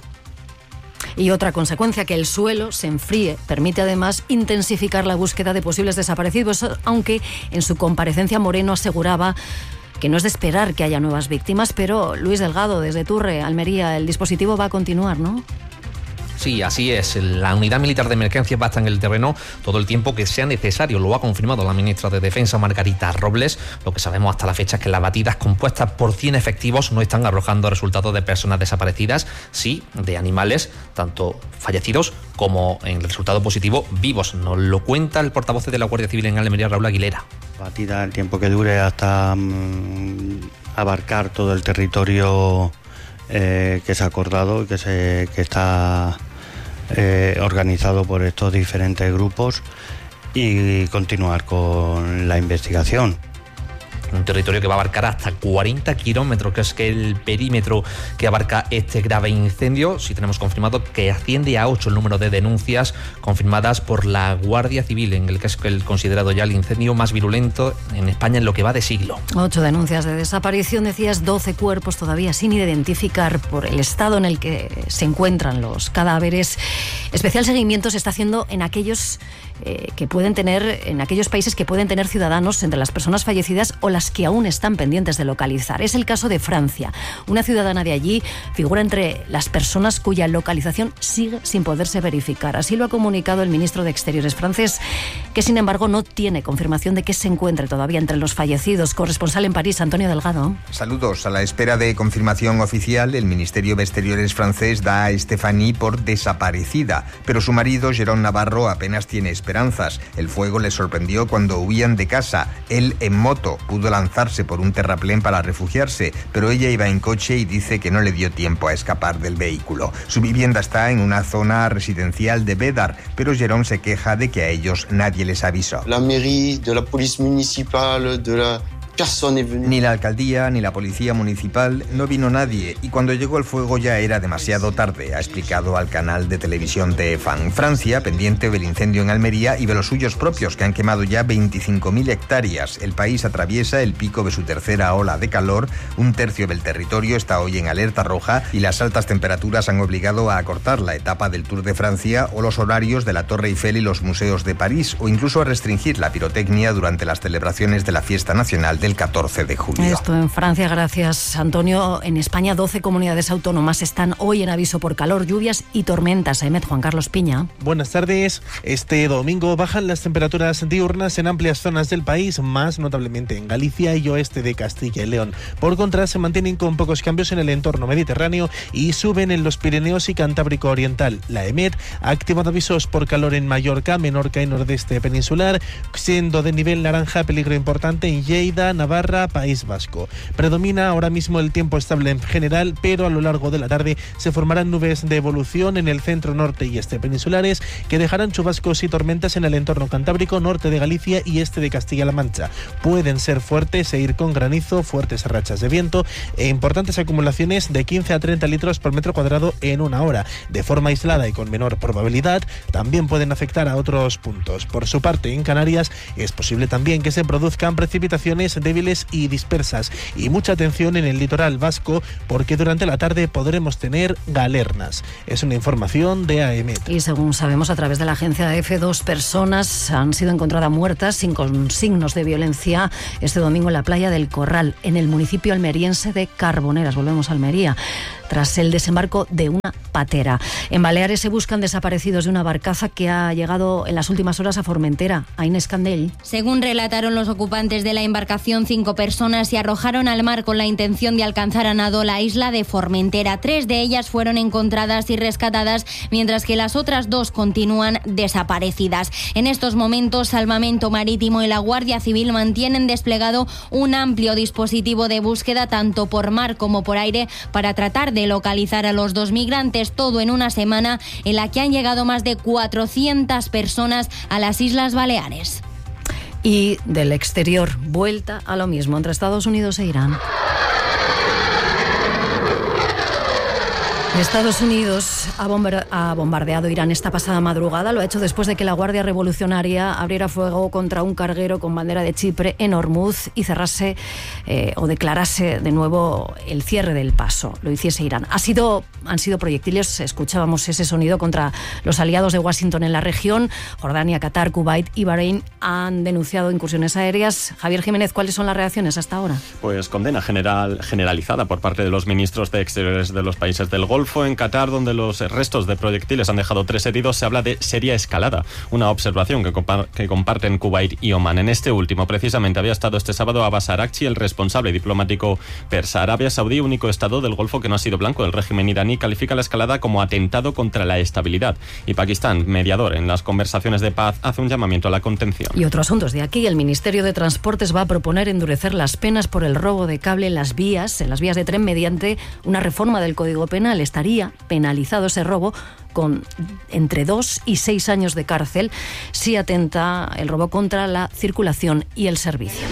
Y otra consecuencia, que el suelo se enfríe, permite además intensificar la búsqueda de posibles desaparecidos, aunque en su comparecencia Moreno aseguraba que no es de esperar que haya nuevas víctimas, pero Luis Delgado, desde Turre, Almería, el dispositivo va a continuar, ¿no? Sí, así es. La unidad militar de emergencia va a estar en el terreno todo el tiempo que sea necesario. Lo ha confirmado la ministra de Defensa, Margarita Robles. Lo que sabemos hasta la fecha es que las batidas compuestas por 100 efectivos no están arrojando resultados de personas desaparecidas, sí de animales, tanto fallecidos como, en el resultado positivo, vivos. Nos lo cuenta el portavoz de la Guardia Civil en Almería, Raúl Aguilera. Batida el tiempo que dure hasta abarcar todo el territorio que se ha acordado y que está organizado por estos diferentes grupos, y continuar con la investigación. Un territorio que va a abarcar hasta 40 kilómetros, que es el perímetro que abarca este grave incendio. Sí tenemos confirmado que asciende a 8 el número de denuncias confirmadas por la Guardia Civil, en el que es el considerado ya el incendio más virulento en España en lo que va de siglo. 8 denuncias de desaparición, decías, 12 cuerpos todavía sin identificar por el estado en el que se encuentran los cadáveres. Especial seguimiento se está haciendo en aquellos en aquellos países que pueden tener ciudadanos entre las personas fallecidas o las que aún están pendientes de localizar. Es el caso de Francia. Una ciudadana de allí figura entre las personas cuya localización sigue sin poderse verificar. Así lo ha comunicado el ministro de Exteriores francés, que sin embargo no tiene confirmación de que se encuentre todavía entre los fallecidos. Corresponsal en París, Antonio Delgado. Saludos. A la espera de confirmación oficial, el Ministerio de Exteriores francés da a Stéphanie por desaparecida, pero su marido, Jérôme Navarro, apenas tiene esperanzas. El fuego le sorprendió cuando huían de casa. Él, en moto, pudo lanzarse por un terraplén para refugiarse, pero ella iba en coche y dice que no le dio tiempo a escapar del vehículo. Su vivienda está en una zona residencial de Bédar, pero Jérôme se queja de que a ellos nadie les avisó. La mairie, de la policía municipal, de la... Ni la alcaldía ni la policía municipal, no vino nadie, y cuando llegó el fuego ya era demasiado tarde, ha explicado al canal de televisión TF1. Francia, pendiente del incendio en Almería y de los suyos propios, que han quemado ya 25.000 hectáreas. El país atraviesa el pico de su tercera ola de calor. Un tercio del territorio está hoy en alerta roja y las altas temperaturas han obligado a acortar la etapa del Tour de Francia o los horarios de la Torre Eiffel y los museos de París, o incluso a restringir la pirotecnia durante las celebraciones de la Fiesta Nacional del 14 de julio. Esto en Francia, gracias Antonio. En España 12 comunidades autónomas están hoy en aviso por calor, lluvias y tormentas. Juan Carlos Piña. Buenas tardes. Este domingo bajan las temperaturas diurnas en amplias zonas del país, más notablemente en Galicia y oeste de Castilla y León. Por contra, se mantienen con pocos cambios en el entorno mediterráneo y suben en los Pirineos y Cantábrico Oriental. La EMET ha activado avisos por calor en Mallorca, Menorca y nordeste peninsular, siendo de nivel naranja peligro importante en Lleida, Navarra, País Vasco. Predomina ahora mismo el tiempo estable en general, pero a lo largo de la tarde se formarán nubes de evolución en el centro, norte y este peninsulares que dejarán chubascos y tormentas en el entorno cantábrico, norte de Galicia y este de Castilla-La Mancha. Pueden ser fuertes e ir con granizo, fuertes rachas de viento e importantes acumulaciones de 15 a 30 litros por metro cuadrado en una hora. De forma aislada y con menor probabilidad, también pueden afectar a otros puntos. Por su parte, en Canarias es posible también que se produzcan precipitaciones débiles y dispersas. Y mucha atención en el litoral vasco, porque durante la tarde podremos tener galernas. Es una información de AEMET. Y según sabemos a través de la agencia EFE, 2 personas han sido encontradas muertas sin signos de violencia este domingo en la playa del Corral, en el municipio almeriense de Carboneras. Volvemos a Almería, tras el desembarco de una patera. En Baleares se buscan desaparecidos de una barcaza que ha llegado en las últimas horas a Formentera. A Inés Candel. Según relataron los ocupantes de la embarcación, 5 personas se arrojaron al mar con la intención de alcanzar a nado la isla de Formentera. 3 de ellas fueron encontradas y rescatadas, mientras que las otras 2 continúan desaparecidas. En estos momentos, Salvamento Marítimo y la Guardia Civil mantienen desplegado un amplio dispositivo de búsqueda tanto por mar como por aire para tratar de localizar a los 2 migrantes, todo en una semana en la que han llegado más de 400 personas a las Islas Baleares. Y del exterior, vuelta a lo mismo entre Estados Unidos e Irán. Estados Unidos ha bombardeado Irán esta pasada madrugada. Lo ha hecho después de que la Guardia Revolucionaria abriera fuego contra un carguero con bandera de Chipre en Hormuz y cerrase o declarase de nuevo el cierre del paso. Lo hiciese Irán. Han sido proyectiles, escuchábamos ese sonido, contra los aliados de Washington en la región. Jordania, Qatar, Kuwait y Bahrein han denunciado incursiones aéreas. Javier Jiménez, ¿cuáles son las reacciones hasta ahora? Pues condena generalizada por parte de los ministros de Exteriores de los países del Golfo. En Qatar, donde los restos de proyectiles han dejado 3 heridos, se habla de seria escalada, una observación que comparten Kuwait y Omán. En este último, precisamente, había estado este sábado Abbas Araghchi, el responsable diplomático persa. Arabia Saudí, único estado del Golfo que no ha sido blanco del régimen iraní, califica la escalada como atentado contra la estabilidad. Y Pakistán, mediador en las conversaciones de paz, hace un llamamiento a la contención. Y otro asunto de aquí, el Ministerio de Transportes va a proponer endurecer las penas por el robo de cable en las vías de tren mediante una reforma del Código Penal. Estaría penalizado ese robo con entre 2 y 6 años de cárcel si atenta el robo contra la circulación y el servicio.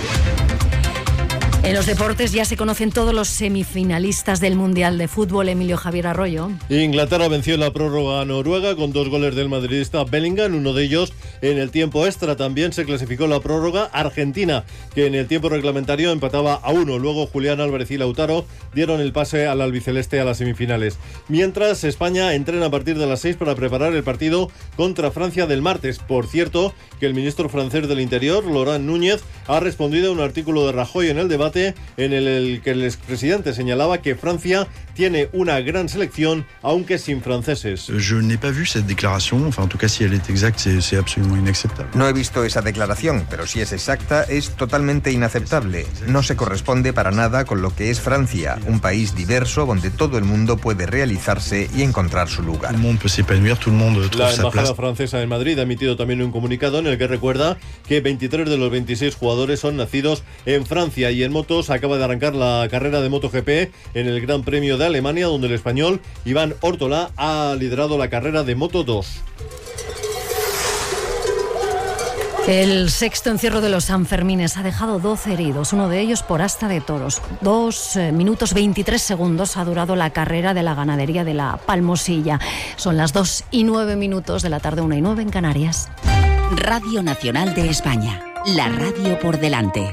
En los deportes ya se conocen todos los semifinalistas del Mundial de Fútbol. Emilio Javier Arroyo. Inglaterra venció en la prórroga a Noruega con 2 goles del madridista Bellingham, uno de ellos en el tiempo extra. También se clasificó la prórroga Argentina, que en el tiempo reglamentario empataba a 1. Luego Julián Álvarez y Lautaro dieron el pase al albiceleste a las semifinales. Mientras, España entrena a partir de las 6 para preparar el partido contra Francia del martes. Por cierto, que el ministro francés del Interior, Laurent Núñez, ha respondido a un artículo de Rajoy en el debate en el que el expresidente señalaba que Francia tiene una gran selección, aunque sin franceses. Je n'ai pas vu cette déclaration, enfin en tout cas si elle est exacte, c'est absolument inacceptable. No he visto esa declaración, pero si es exacta, es totalmente inaceptable. No se corresponde para nada con lo que es Francia, un país diverso donde todo el mundo puede realizarse y encontrar su lugar. Tout le monde peut s'épanouir, tout le monde trouve sa place. La embajada francesa en Madrid ha emitido también un comunicado en el que recuerda que 23 de los 26 jugadores son nacidos en Francia. Y en motos acaba de arrancar la carrera de MotoGP en el Gran Premio de Alemania, donde el español Iván Ortola ha liderado la carrera de Moto2. El sexto encierro de los Sanfermines ha dejado 12 heridos, uno de ellos por asta de toros. 2 minutos 23 segundos ha durado la carrera de la ganadería de la Palmosilla. Son las 2 y 9 minutos de la tarde, 1 y 9 en Canarias. Radio Nacional de España, la radio por delante.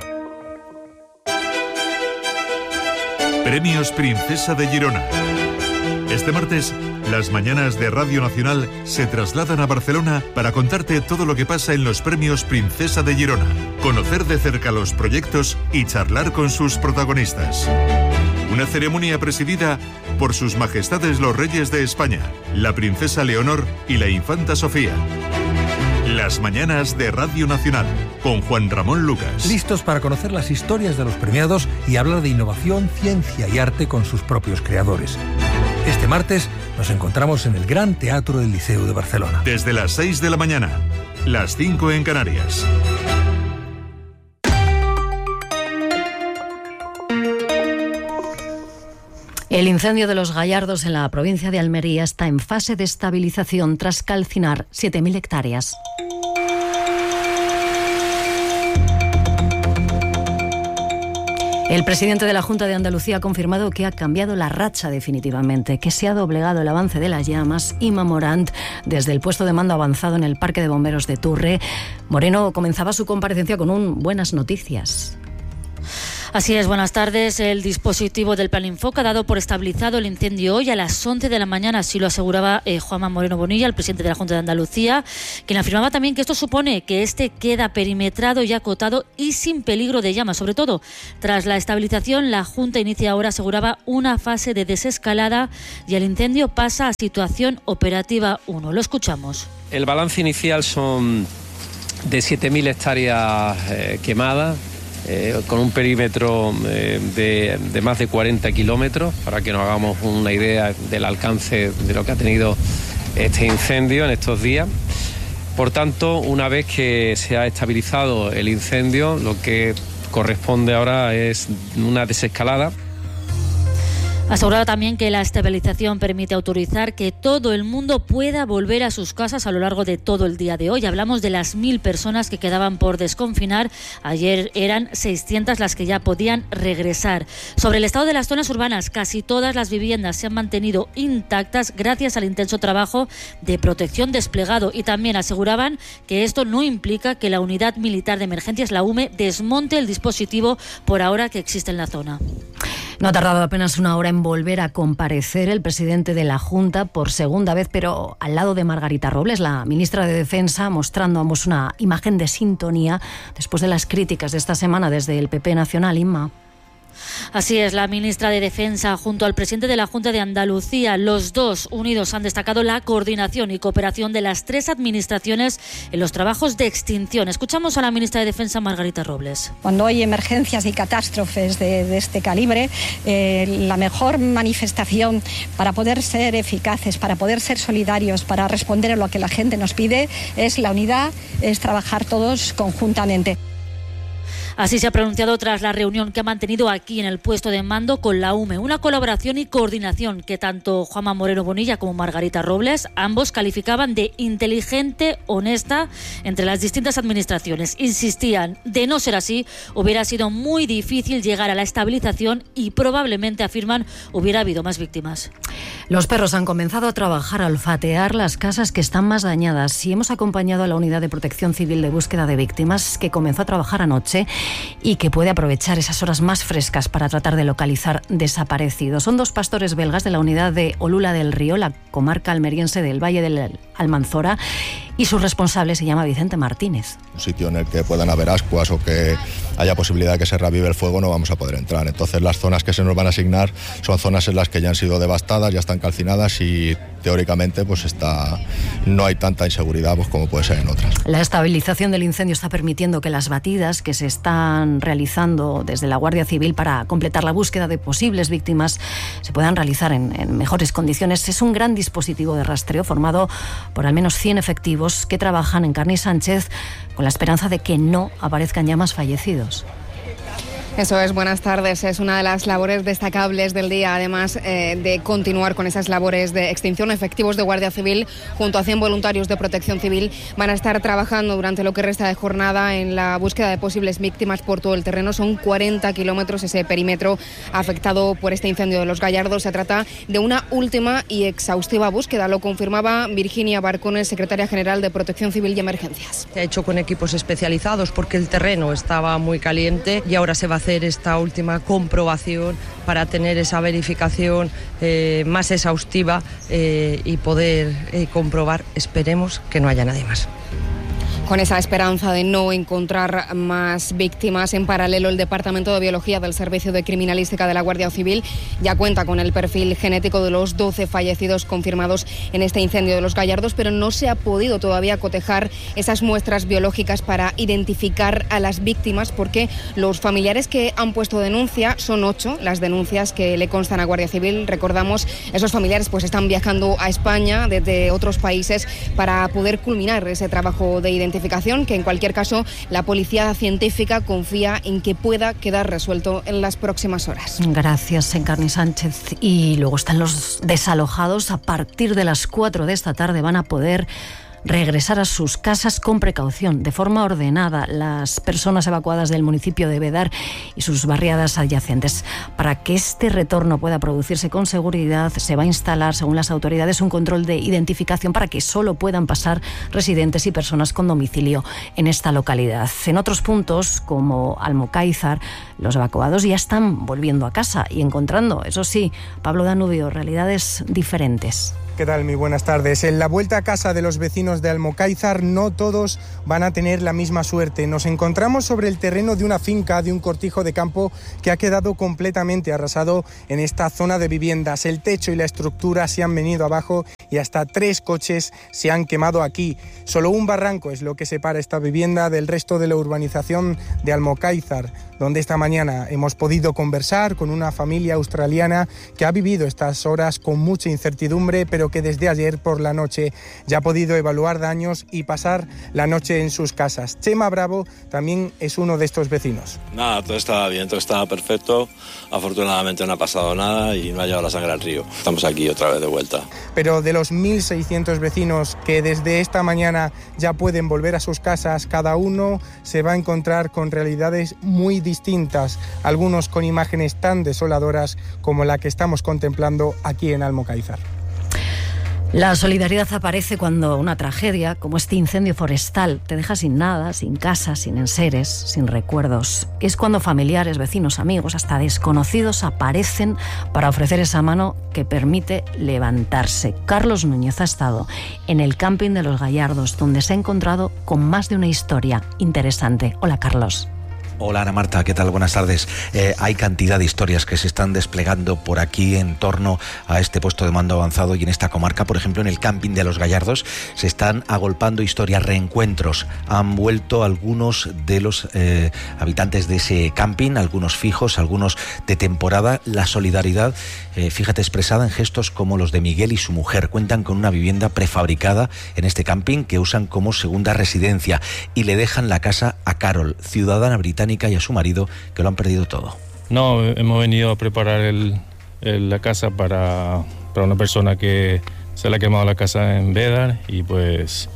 Premios Princesa de Girona. Este martes, Las mañanas de Radio Nacional se trasladan a Barcelona para contarte todo lo que pasa en los premios Princesa de Girona, conocer de cerca los proyectos y charlar con sus protagonistas. Una ceremonia presidida por sus majestades los reyes de España, la princesa Leonor y la infanta Sofía. Las mañanas de Radio Nacional, con Juan Ramón Lucas. Listos para conocer las historias de los premiados y hablar de innovación, ciencia y arte con sus propios creadores. Este martes nos encontramos en el Gran Teatro del Liceu de Barcelona. Desde las 6 de la mañana, las 5 en Canarias. El incendio de los Gallardos en la provincia de Almería está en fase de estabilización tras calcinar 7.000 hectáreas. El presidente de la Junta de Andalucía ha confirmado que ha cambiado la racha definitivamente, que se ha doblegado el avance de las llamas. Inma Morant, desde el puesto de mando avanzado en el Parque de Bomberos de Turre. Moreno comenzaba su comparecencia con buenas noticias. Así es, buenas tardes. El dispositivo del Plan Infoca ha dado por estabilizado el incendio hoy a las 11 de la mañana, así lo aseguraba Juanma Moreno Bonilla, el presidente de la Junta de Andalucía, quien afirmaba también que esto supone que este queda perimetrado y acotado y sin peligro de llamas. Sobre todo, tras la estabilización, la Junta inicia ahora, aseguraba, una fase de desescalada y el incendio pasa a situación operativa 1. Lo escuchamos. El balance inicial son de 7.000 hectáreas quemadas, con un perímetro de más de 40 kilómetros, para que nos hagamos una idea del alcance de lo que ha tenido este incendio en estos días. Por tanto, una vez que se ha estabilizado el incendio, lo que corresponde ahora es una desescalada. Aseguraba también que la estabilización permite autorizar que todo el mundo pueda volver a sus casas a lo largo de todo el día de hoy. Hablamos de las 1.000 personas que quedaban por desconfinar. Ayer eran 600 las que ya podían regresar. Sobre el estado de las zonas urbanas, casi todas las viviendas se han mantenido intactas gracias al intenso trabajo de protección desplegado, y también aseguraban que esto no implica que la Unidad Militar de Emergencias, la UME, desmonte el dispositivo por ahora que existe en la zona. No ha tardado apenas una hora en volver a comparecer el presidente de la Junta por segunda vez, pero al lado de Margarita Robles, la ministra de Defensa, mostrando ambos una imagen de sintonía después de las críticas de esta semana desde el PP nacional. Inma. Así es, la ministra de Defensa junto al presidente de la Junta de Andalucía, los dos unidos han destacado la coordinación y cooperación de las tres administraciones en los trabajos de extinción. Escuchamos a la ministra de Defensa, Margarita Robles. Cuando hay emergencias y catástrofes de este calibre, la mejor manifestación para poder ser eficaces, para poder ser solidarios, para responder a lo que la gente nos pide, es la unidad, es trabajar todos conjuntamente. Así se ha pronunciado tras la reunión que ha mantenido aquí en el puesto de mando con la UME. Una colaboración y coordinación que tanto Juanma Moreno Bonilla como Margarita Robles, ambos calificaban de inteligente, honesta entre las distintas administraciones. Insistían, de no ser así, hubiera sido muy difícil llegar a la estabilización y probablemente, afirman, hubiera habido más víctimas. Los perros han comenzado a trabajar, a olfatear las casas que están más dañadas, y hemos acompañado a la Unidad de Protección Civil de Búsqueda de Víctimas, que comenzó a trabajar anoche y que puede aprovechar esas horas más frescas para tratar de localizar desaparecidos. Son dos pastores belgas de la unidad de Olula del Río, la comarca almeriense del Valle del Almanzora, y su responsable se llama Vicente Martínez. Un sitio en el que puedan haber ascuas o que haya posibilidad de que se reavive el fuego no vamos a poder entrar. Entonces las zonas que se nos van a asignar son zonas en las que ya han sido devastadas, ya están calcinadas y teóricamente no hay tanta inseguridad como puede ser en otras. La estabilización del incendio está permitiendo que las batidas que se están realizando desde la Guardia Civil para completar la búsqueda de posibles víctimas se puedan realizar en mejores condiciones. Es un gran dispositivo de rastreo formado por al menos 100 efectivos que trabajan en Carni Sánchez con la esperanza de que no aparezcan ya más fallecidos. Eso es, buenas tardes. Es una de las labores destacables del día, además de continuar con esas labores de extinción. Efectivos de Guardia Civil junto a 100 voluntarios de Protección Civil van a estar trabajando durante lo que resta de jornada en la búsqueda de posibles víctimas por todo el terreno. Son 40 kilómetros ese perímetro afectado por este incendio de los Gallardos. Se trata de una última y exhaustiva búsqueda, lo confirmaba Virginia Barcones, secretaria general de Protección Civil y Emergencias. Se ha hecho con equipos especializados porque el terreno estaba muy caliente y ahora se va a hacer esta última comprobación, para tener esa verificación más exhaustiva y poder comprobar, esperemos, que no haya nadie más. Con esa esperanza de no encontrar más víctimas, en paralelo el Departamento de Biología del Servicio de Criminalística de la Guardia Civil ya cuenta con el perfil genético de los 12 fallecidos confirmados en este incendio de Los Gallardos, pero no se ha podido todavía cotejar esas muestras biológicas para identificar a las víctimas, porque los familiares que han puesto denuncia son 8, las denuncias que le constan a Guardia Civil. Recordamos, esos familiares pues están viajando a España desde otros países para poder culminar ese trabajo de identificación, que en cualquier caso la policía científica confía en que pueda quedar resuelto en las próximas horas. Gracias, Encarni Sánchez. Y luego están los desalojados. A partir de las 4 de esta tarde van a poder regresar a sus casas con precaución, de forma ordenada, las personas evacuadas del municipio de Bédar y sus barriadas adyacentes. Para que este retorno pueda producirse con seguridad, se va a instalar, según las autoridades, un control de identificación para que solo puedan pasar residentes y personas con domicilio en esta localidad. En otros puntos, como Almocáizar, los evacuados ya están volviendo a casa y encontrando, eso sí, Pablo Danubio, realidades diferentes. ¿Qué tal? Muy buenas tardes. En la vuelta a casa de los vecinos de Almocáizar no todos van a tener la misma suerte. Nos encontramos sobre el terreno de una finca, de un cortijo de campo que ha quedado completamente arrasado en esta zona de viviendas. El techo y la estructura se han venido abajo y hasta 3 coches se han quemado aquí. Solo un barranco es lo que separa esta vivienda del resto de la urbanización de Almocáizar, donde esta mañana hemos podido conversar con una familia australiana que ha vivido estas horas con mucha incertidumbre, pero que desde ayer por la noche ya ha podido evaluar daños y pasar la noche en sus casas. Chema Bravo también es uno de estos vecinos. Nada, todo estaba bien, todo estaba perfecto. Afortunadamente no ha pasado nada y no ha llevado la sangre al río. Estamos aquí otra vez de vuelta. Pero de los 1.600 vecinos que desde esta mañana ya pueden volver a sus casas, cada uno se va a encontrar con realidades muy distintas, algunos con imágenes tan desoladoras como la que estamos contemplando aquí en Almocáizar. La solidaridad aparece cuando una tragedia, como este incendio forestal, te deja sin nada, sin casa, sin enseres, sin recuerdos. Es cuando familiares, vecinos, amigos, hasta desconocidos aparecen para ofrecer esa mano que permite levantarse. Carlos Núñez ha estado en el camping de Los Gallardos, donde se ha encontrado con más de una historia interesante. Hola, Carlos. Hola Ana Marta, ¿qué tal? Buenas tardes. Hay cantidad de historias que se están desplegando por aquí en torno a este puesto de mando avanzado y en esta comarca. Por ejemplo, en el camping de Los Gallardos se están agolpando historias, reencuentros. Han vuelto algunos de los habitantes de ese camping, algunos fijos, algunos de temporada. La solidaridad, fíjate, expresada en gestos como los de Miguel y su mujer. Cuentan con una vivienda prefabricada en este camping que usan como segunda residencia y le dejan la casa a Carol, ciudadana británica, y a su marido, que lo han perdido todo. No, hemos venido a preparar la casa para una persona que se le ha quemado la casa en Bédar y pues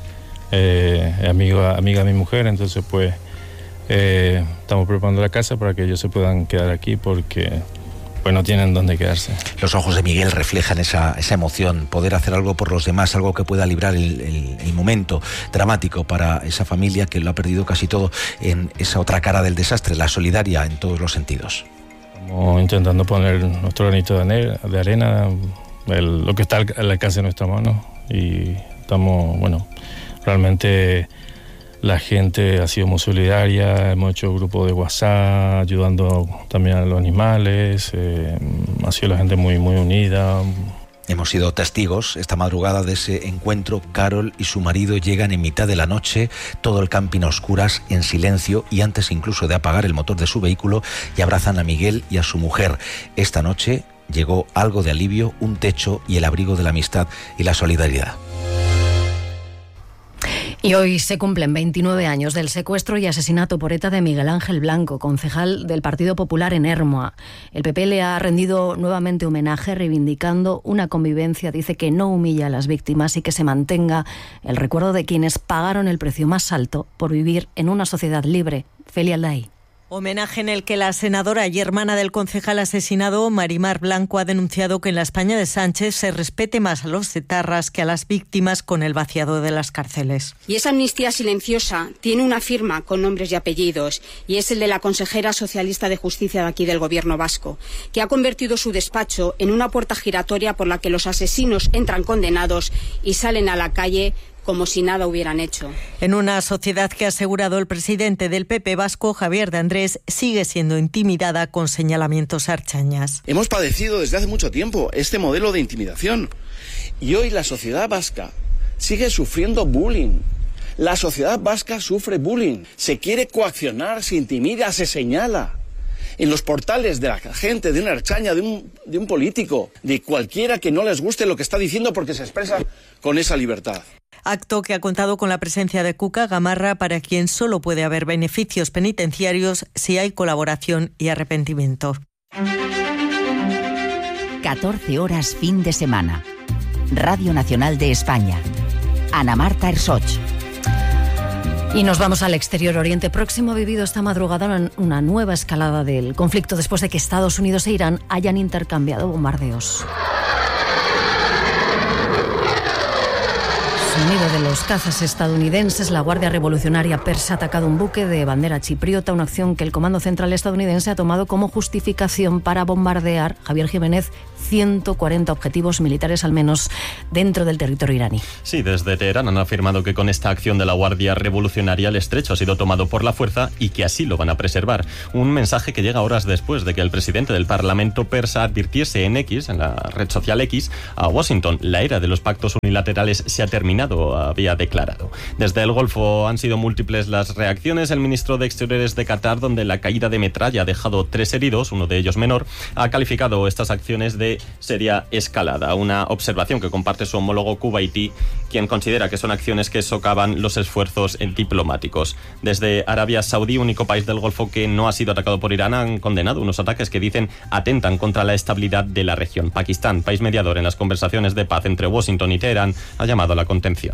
amiga de mi mujer, entonces pues estamos preparando la casa para que ellos se puedan quedar aquí porque pues no tienen dónde quedarse. Los ojos de Miguel reflejan esa emoción, poder hacer algo por los demás, algo que pueda librar el momento dramático para esa familia que lo ha perdido casi todo en esa otra cara del desastre, la solidaria en todos los sentidos. Estamos intentando poner nuestro granito de arena, lo que está al alcance de nuestra mano, y estamos, realmente la gente ha sido muy solidaria, hemos hecho grupo de WhatsApp, ayudando también a los animales, ha sido la gente muy, muy unida. Hemos sido testigos esta madrugada de ese encuentro. Carol y su marido llegan en mitad de la noche, todo el camping a oscuras, en silencio y antes incluso de apagar el motor de su vehículo, y abrazan a Miguel y a su mujer. Esta noche llegó algo de alivio, un techo y el abrigo de la amistad y la solidaridad. Y hoy se cumplen 29 años del secuestro y asesinato por ETA de Miguel Ángel Blanco, concejal del Partido Popular en Ermua. El PP le ha rendido nuevamente homenaje, reivindicando una convivencia, dice, que no humilla a las víctimas y que se mantenga el recuerdo de quienes pagaron el precio más alto por vivir en una sociedad libre. Felia Alday. Homenaje en el que la senadora y hermana del concejal asesinado, Marimar Blanco, ha denunciado que en la España de Sánchez se respete más a los etarras que a las víctimas con el vaciado de las cárceles. Y esa amnistía silenciosa tiene una firma con nombres y apellidos, y es el de la consejera socialista de Justicia de aquí del Gobierno vasco, que ha convertido su despacho en una puerta giratoria por la que los asesinos entran condenados y salen a la calle como si nada hubieran hecho. En una sociedad que ha asegurado el presidente del PP vasco, Javier de Andrés, sigue siendo intimidada con señalamientos archañas. Hemos padecido desde hace mucho tiempo este modelo de intimidación y hoy la sociedad vasca sigue sufriendo bullying. La sociedad vasca sufre bullying. Se quiere coaccionar, se intimida, se señala. En los portales de la gente, de una archaña, de un político, de cualquiera que no les guste lo que está diciendo porque se expresa con esa libertad. Acto que ha contado con la presencia de Cuca Gamarra, para quien solo puede haber beneficios penitenciarios si hay colaboración y arrepentimiento. 14 horas fin de semana. Radio Nacional de España. Ana Marta Ersoch. Y nos vamos al Exterior. Oriente Próximo ha vivido esta madrugada una nueva escalada del conflicto después de que Estados Unidos e Irán hayan intercambiado bombardeos. Sonido de los cazas estadounidenses, la Guardia Revolucionaria Persa ha atacado un buque de bandera chipriota, una acción que el Comando Central estadounidense ha tomado como justificación para bombardear, Javier Jiménez, 140 objetivos militares al menos dentro del territorio iraní. Sí, desde Teherán han afirmado que con esta acción de la Guardia Revolucionaria el estrecho ha sido tomado por la fuerza y que así lo van a preservar. Un mensaje que llega horas después de que el presidente del Parlamento persa advirtiese en X, en la red social X, a Washington. La era de los pactos unilaterales se ha terminado, había declarado. Desde el Golfo han sido múltiples las reacciones. El ministro de Exteriores de Qatar, donde la caída de metralla ha dejado 3 heridos, uno de ellos menor, ha calificado estas acciones de seria escalada. Una observación que comparte su homólogo kuwaití, quien considera que son acciones que socavan los esfuerzos diplomáticos. Desde Arabia Saudí, único país del Golfo que no ha sido atacado por Irán, han condenado unos ataques que dicen atentan contra la estabilidad de la región. Pakistán, país mediador en las conversaciones de paz entre Washington y Teherán, ha llamado a la contención.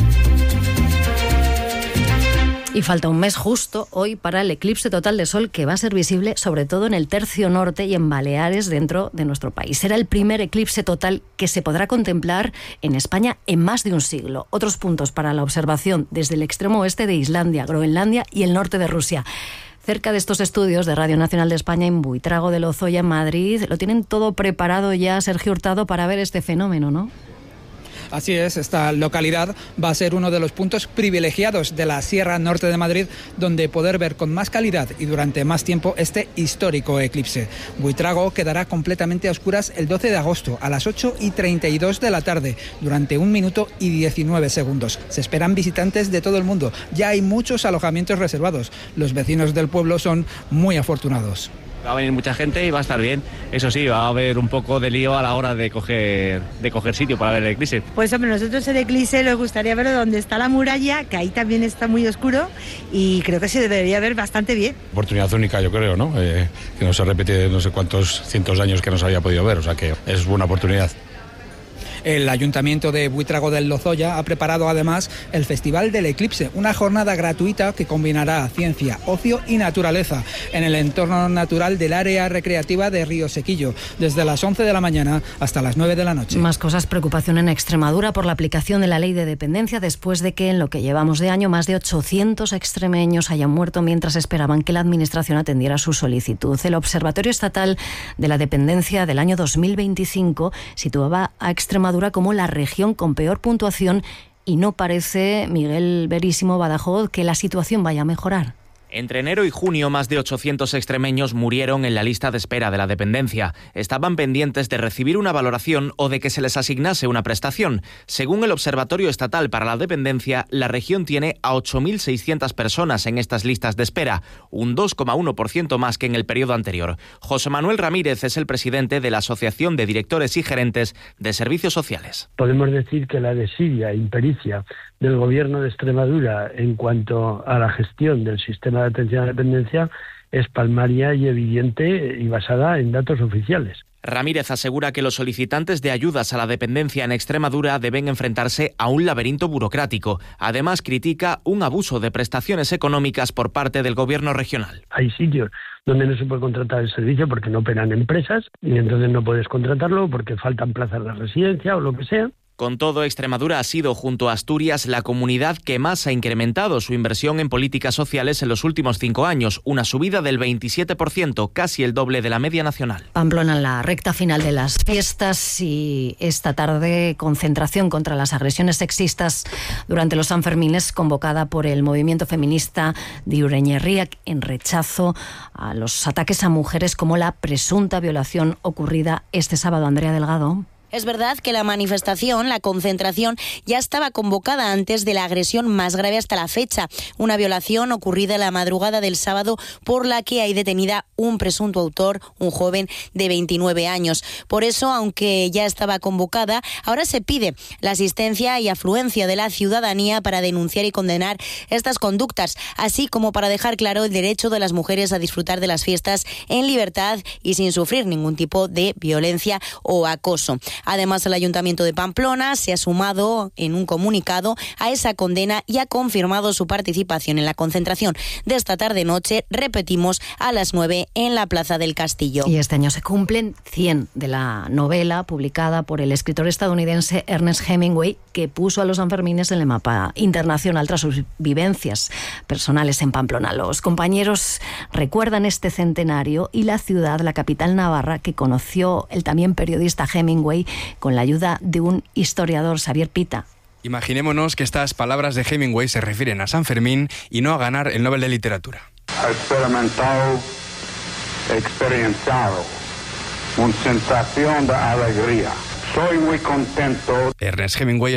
Y falta un mes justo hoy para el eclipse total de sol, que va a ser visible sobre todo en el tercio norte y en Baleares, dentro de nuestro país. Será el primer eclipse total que se podrá contemplar en España en más de un siglo. Otros puntos para la observación desde el extremo oeste de Islandia, Groenlandia y el norte de Rusia. Cerca de estos estudios de Radio Nacional de España, en Buitrago de Lozoya, en Madrid, lo tienen todo preparado ya, Sergio Hurtado, para ver este fenómeno, ¿no? Así es, esta localidad va a ser uno de los puntos privilegiados de la Sierra Norte de Madrid, donde poder ver con más calidad y durante más tiempo este histórico eclipse. Buitrago quedará completamente a oscuras el 12 de agosto a las 8:32 de la tarde, durante 1 minuto y 19 segundos. Se esperan visitantes de todo el mundo. Ya hay muchos alojamientos reservados. Los vecinos del pueblo son muy afortunados. Va a venir mucha gente y va a estar bien. Eso sí, va a haber un poco de lío a la hora de coger sitio para ver el eclipse. Pues hombre, nosotros el eclipse nos gustaría verlo donde está la muralla, que ahí también está muy oscuro, y creo que se debería ver bastante bien. Oportunidad única, yo creo, ¿no? Que no se repite no sé cuántos cientos de años que no se había podido ver, o sea que es buena oportunidad. El Ayuntamiento de Buitrago del Lozoya ha preparado además el Festival del Eclipse, una jornada gratuita que combinará ciencia, ocio y naturaleza en el entorno natural del área recreativa de Río Sequillo, desde las 11 de la mañana hasta las 9 de la noche. Más cosas: preocupación en Extremadura por la aplicación de la ley de dependencia, después de que en lo que llevamos de año más de 800 extremeños hayan muerto mientras esperaban que la Administración atendiera su solicitud. El Observatorio Estatal de la Dependencia del año 2025 situaba a Extremadura como la región con peor puntuación, y no parece, Miguel Verísimo Badajoz, que la situación vaya a mejorar. Entre enero y junio, más de 800 extremeños murieron en la lista de espera de la dependencia. Estaban pendientes de recibir una valoración o de que se les asignase una prestación. Según el Observatorio Estatal para la Dependencia, la región tiene a 8.600 personas en estas listas de espera, un 2,1% más que en el periodo anterior. José Manuel Ramírez es el presidente de la Asociación de Directores y Gerentes de Servicios Sociales. Podemos decir que la desidia, impericia del Gobierno de Extremadura en cuanto a la gestión del sistema de atención a la dependencia es palmaria y evidente y basada en datos oficiales. Ramírez asegura que los solicitantes de ayudas a la dependencia en Extremadura deben enfrentarse a un laberinto burocrático. Además, critica un abuso de prestaciones económicas por parte del gobierno regional. Hay sitios donde no se puede contratar el servicio porque no operan empresas y entonces no puedes contratarlo porque faltan plazas de residencia o lo que sea. Con todo, Extremadura ha sido, junto a Asturias, la comunidad que más ha incrementado su inversión en políticas sociales en los últimos 5 años, una subida del 27%, casi el doble de la media nacional. Pamplona en la recta final de las fiestas y esta tarde concentración contra las agresiones sexistas durante los Sanfermines convocada por el movimiento feminista de Ureñerriak en rechazo a los ataques a mujeres como la presunta violación ocurrida este sábado. Andrea Delgado. Es verdad que la manifestación, la concentración, ya estaba convocada antes de la agresión más grave hasta la fecha, una violación ocurrida la madrugada del sábado por la que hay detenida un presunto autor, un joven de 29 años. Por eso, aunque ya estaba convocada, ahora se pide la asistencia y afluencia de la ciudadanía para denunciar y condenar estas conductas, así como para dejar claro el derecho de las mujeres a disfrutar de las fiestas en libertad y sin sufrir ningún tipo de violencia o acoso. Además, el Ayuntamiento de Pamplona se ha sumado en un comunicado a esa condena y ha confirmado su participación en la concentración de esta tarde-noche, repetimos, a las 9 en la Plaza del Castillo. Y este año se cumplen 100 de la novela publicada por el escritor estadounidense Ernest Hemingway, que puso a los Sanfermines en el mapa internacional tras sus vivencias personales en Pamplona. Los compañeros recuerdan este centenario y la ciudad, la capital navarra, que conoció el también periodista Hemingway con la ayuda de un historiador, Xavier Pita. Imaginémonos que estas palabras de Hemingway se refieren a San Fermín y no a ganar el Nobel de Literatura. Experimentado, experienciado, una sensación de alegría. Soy muy contento. Ernest Hemingway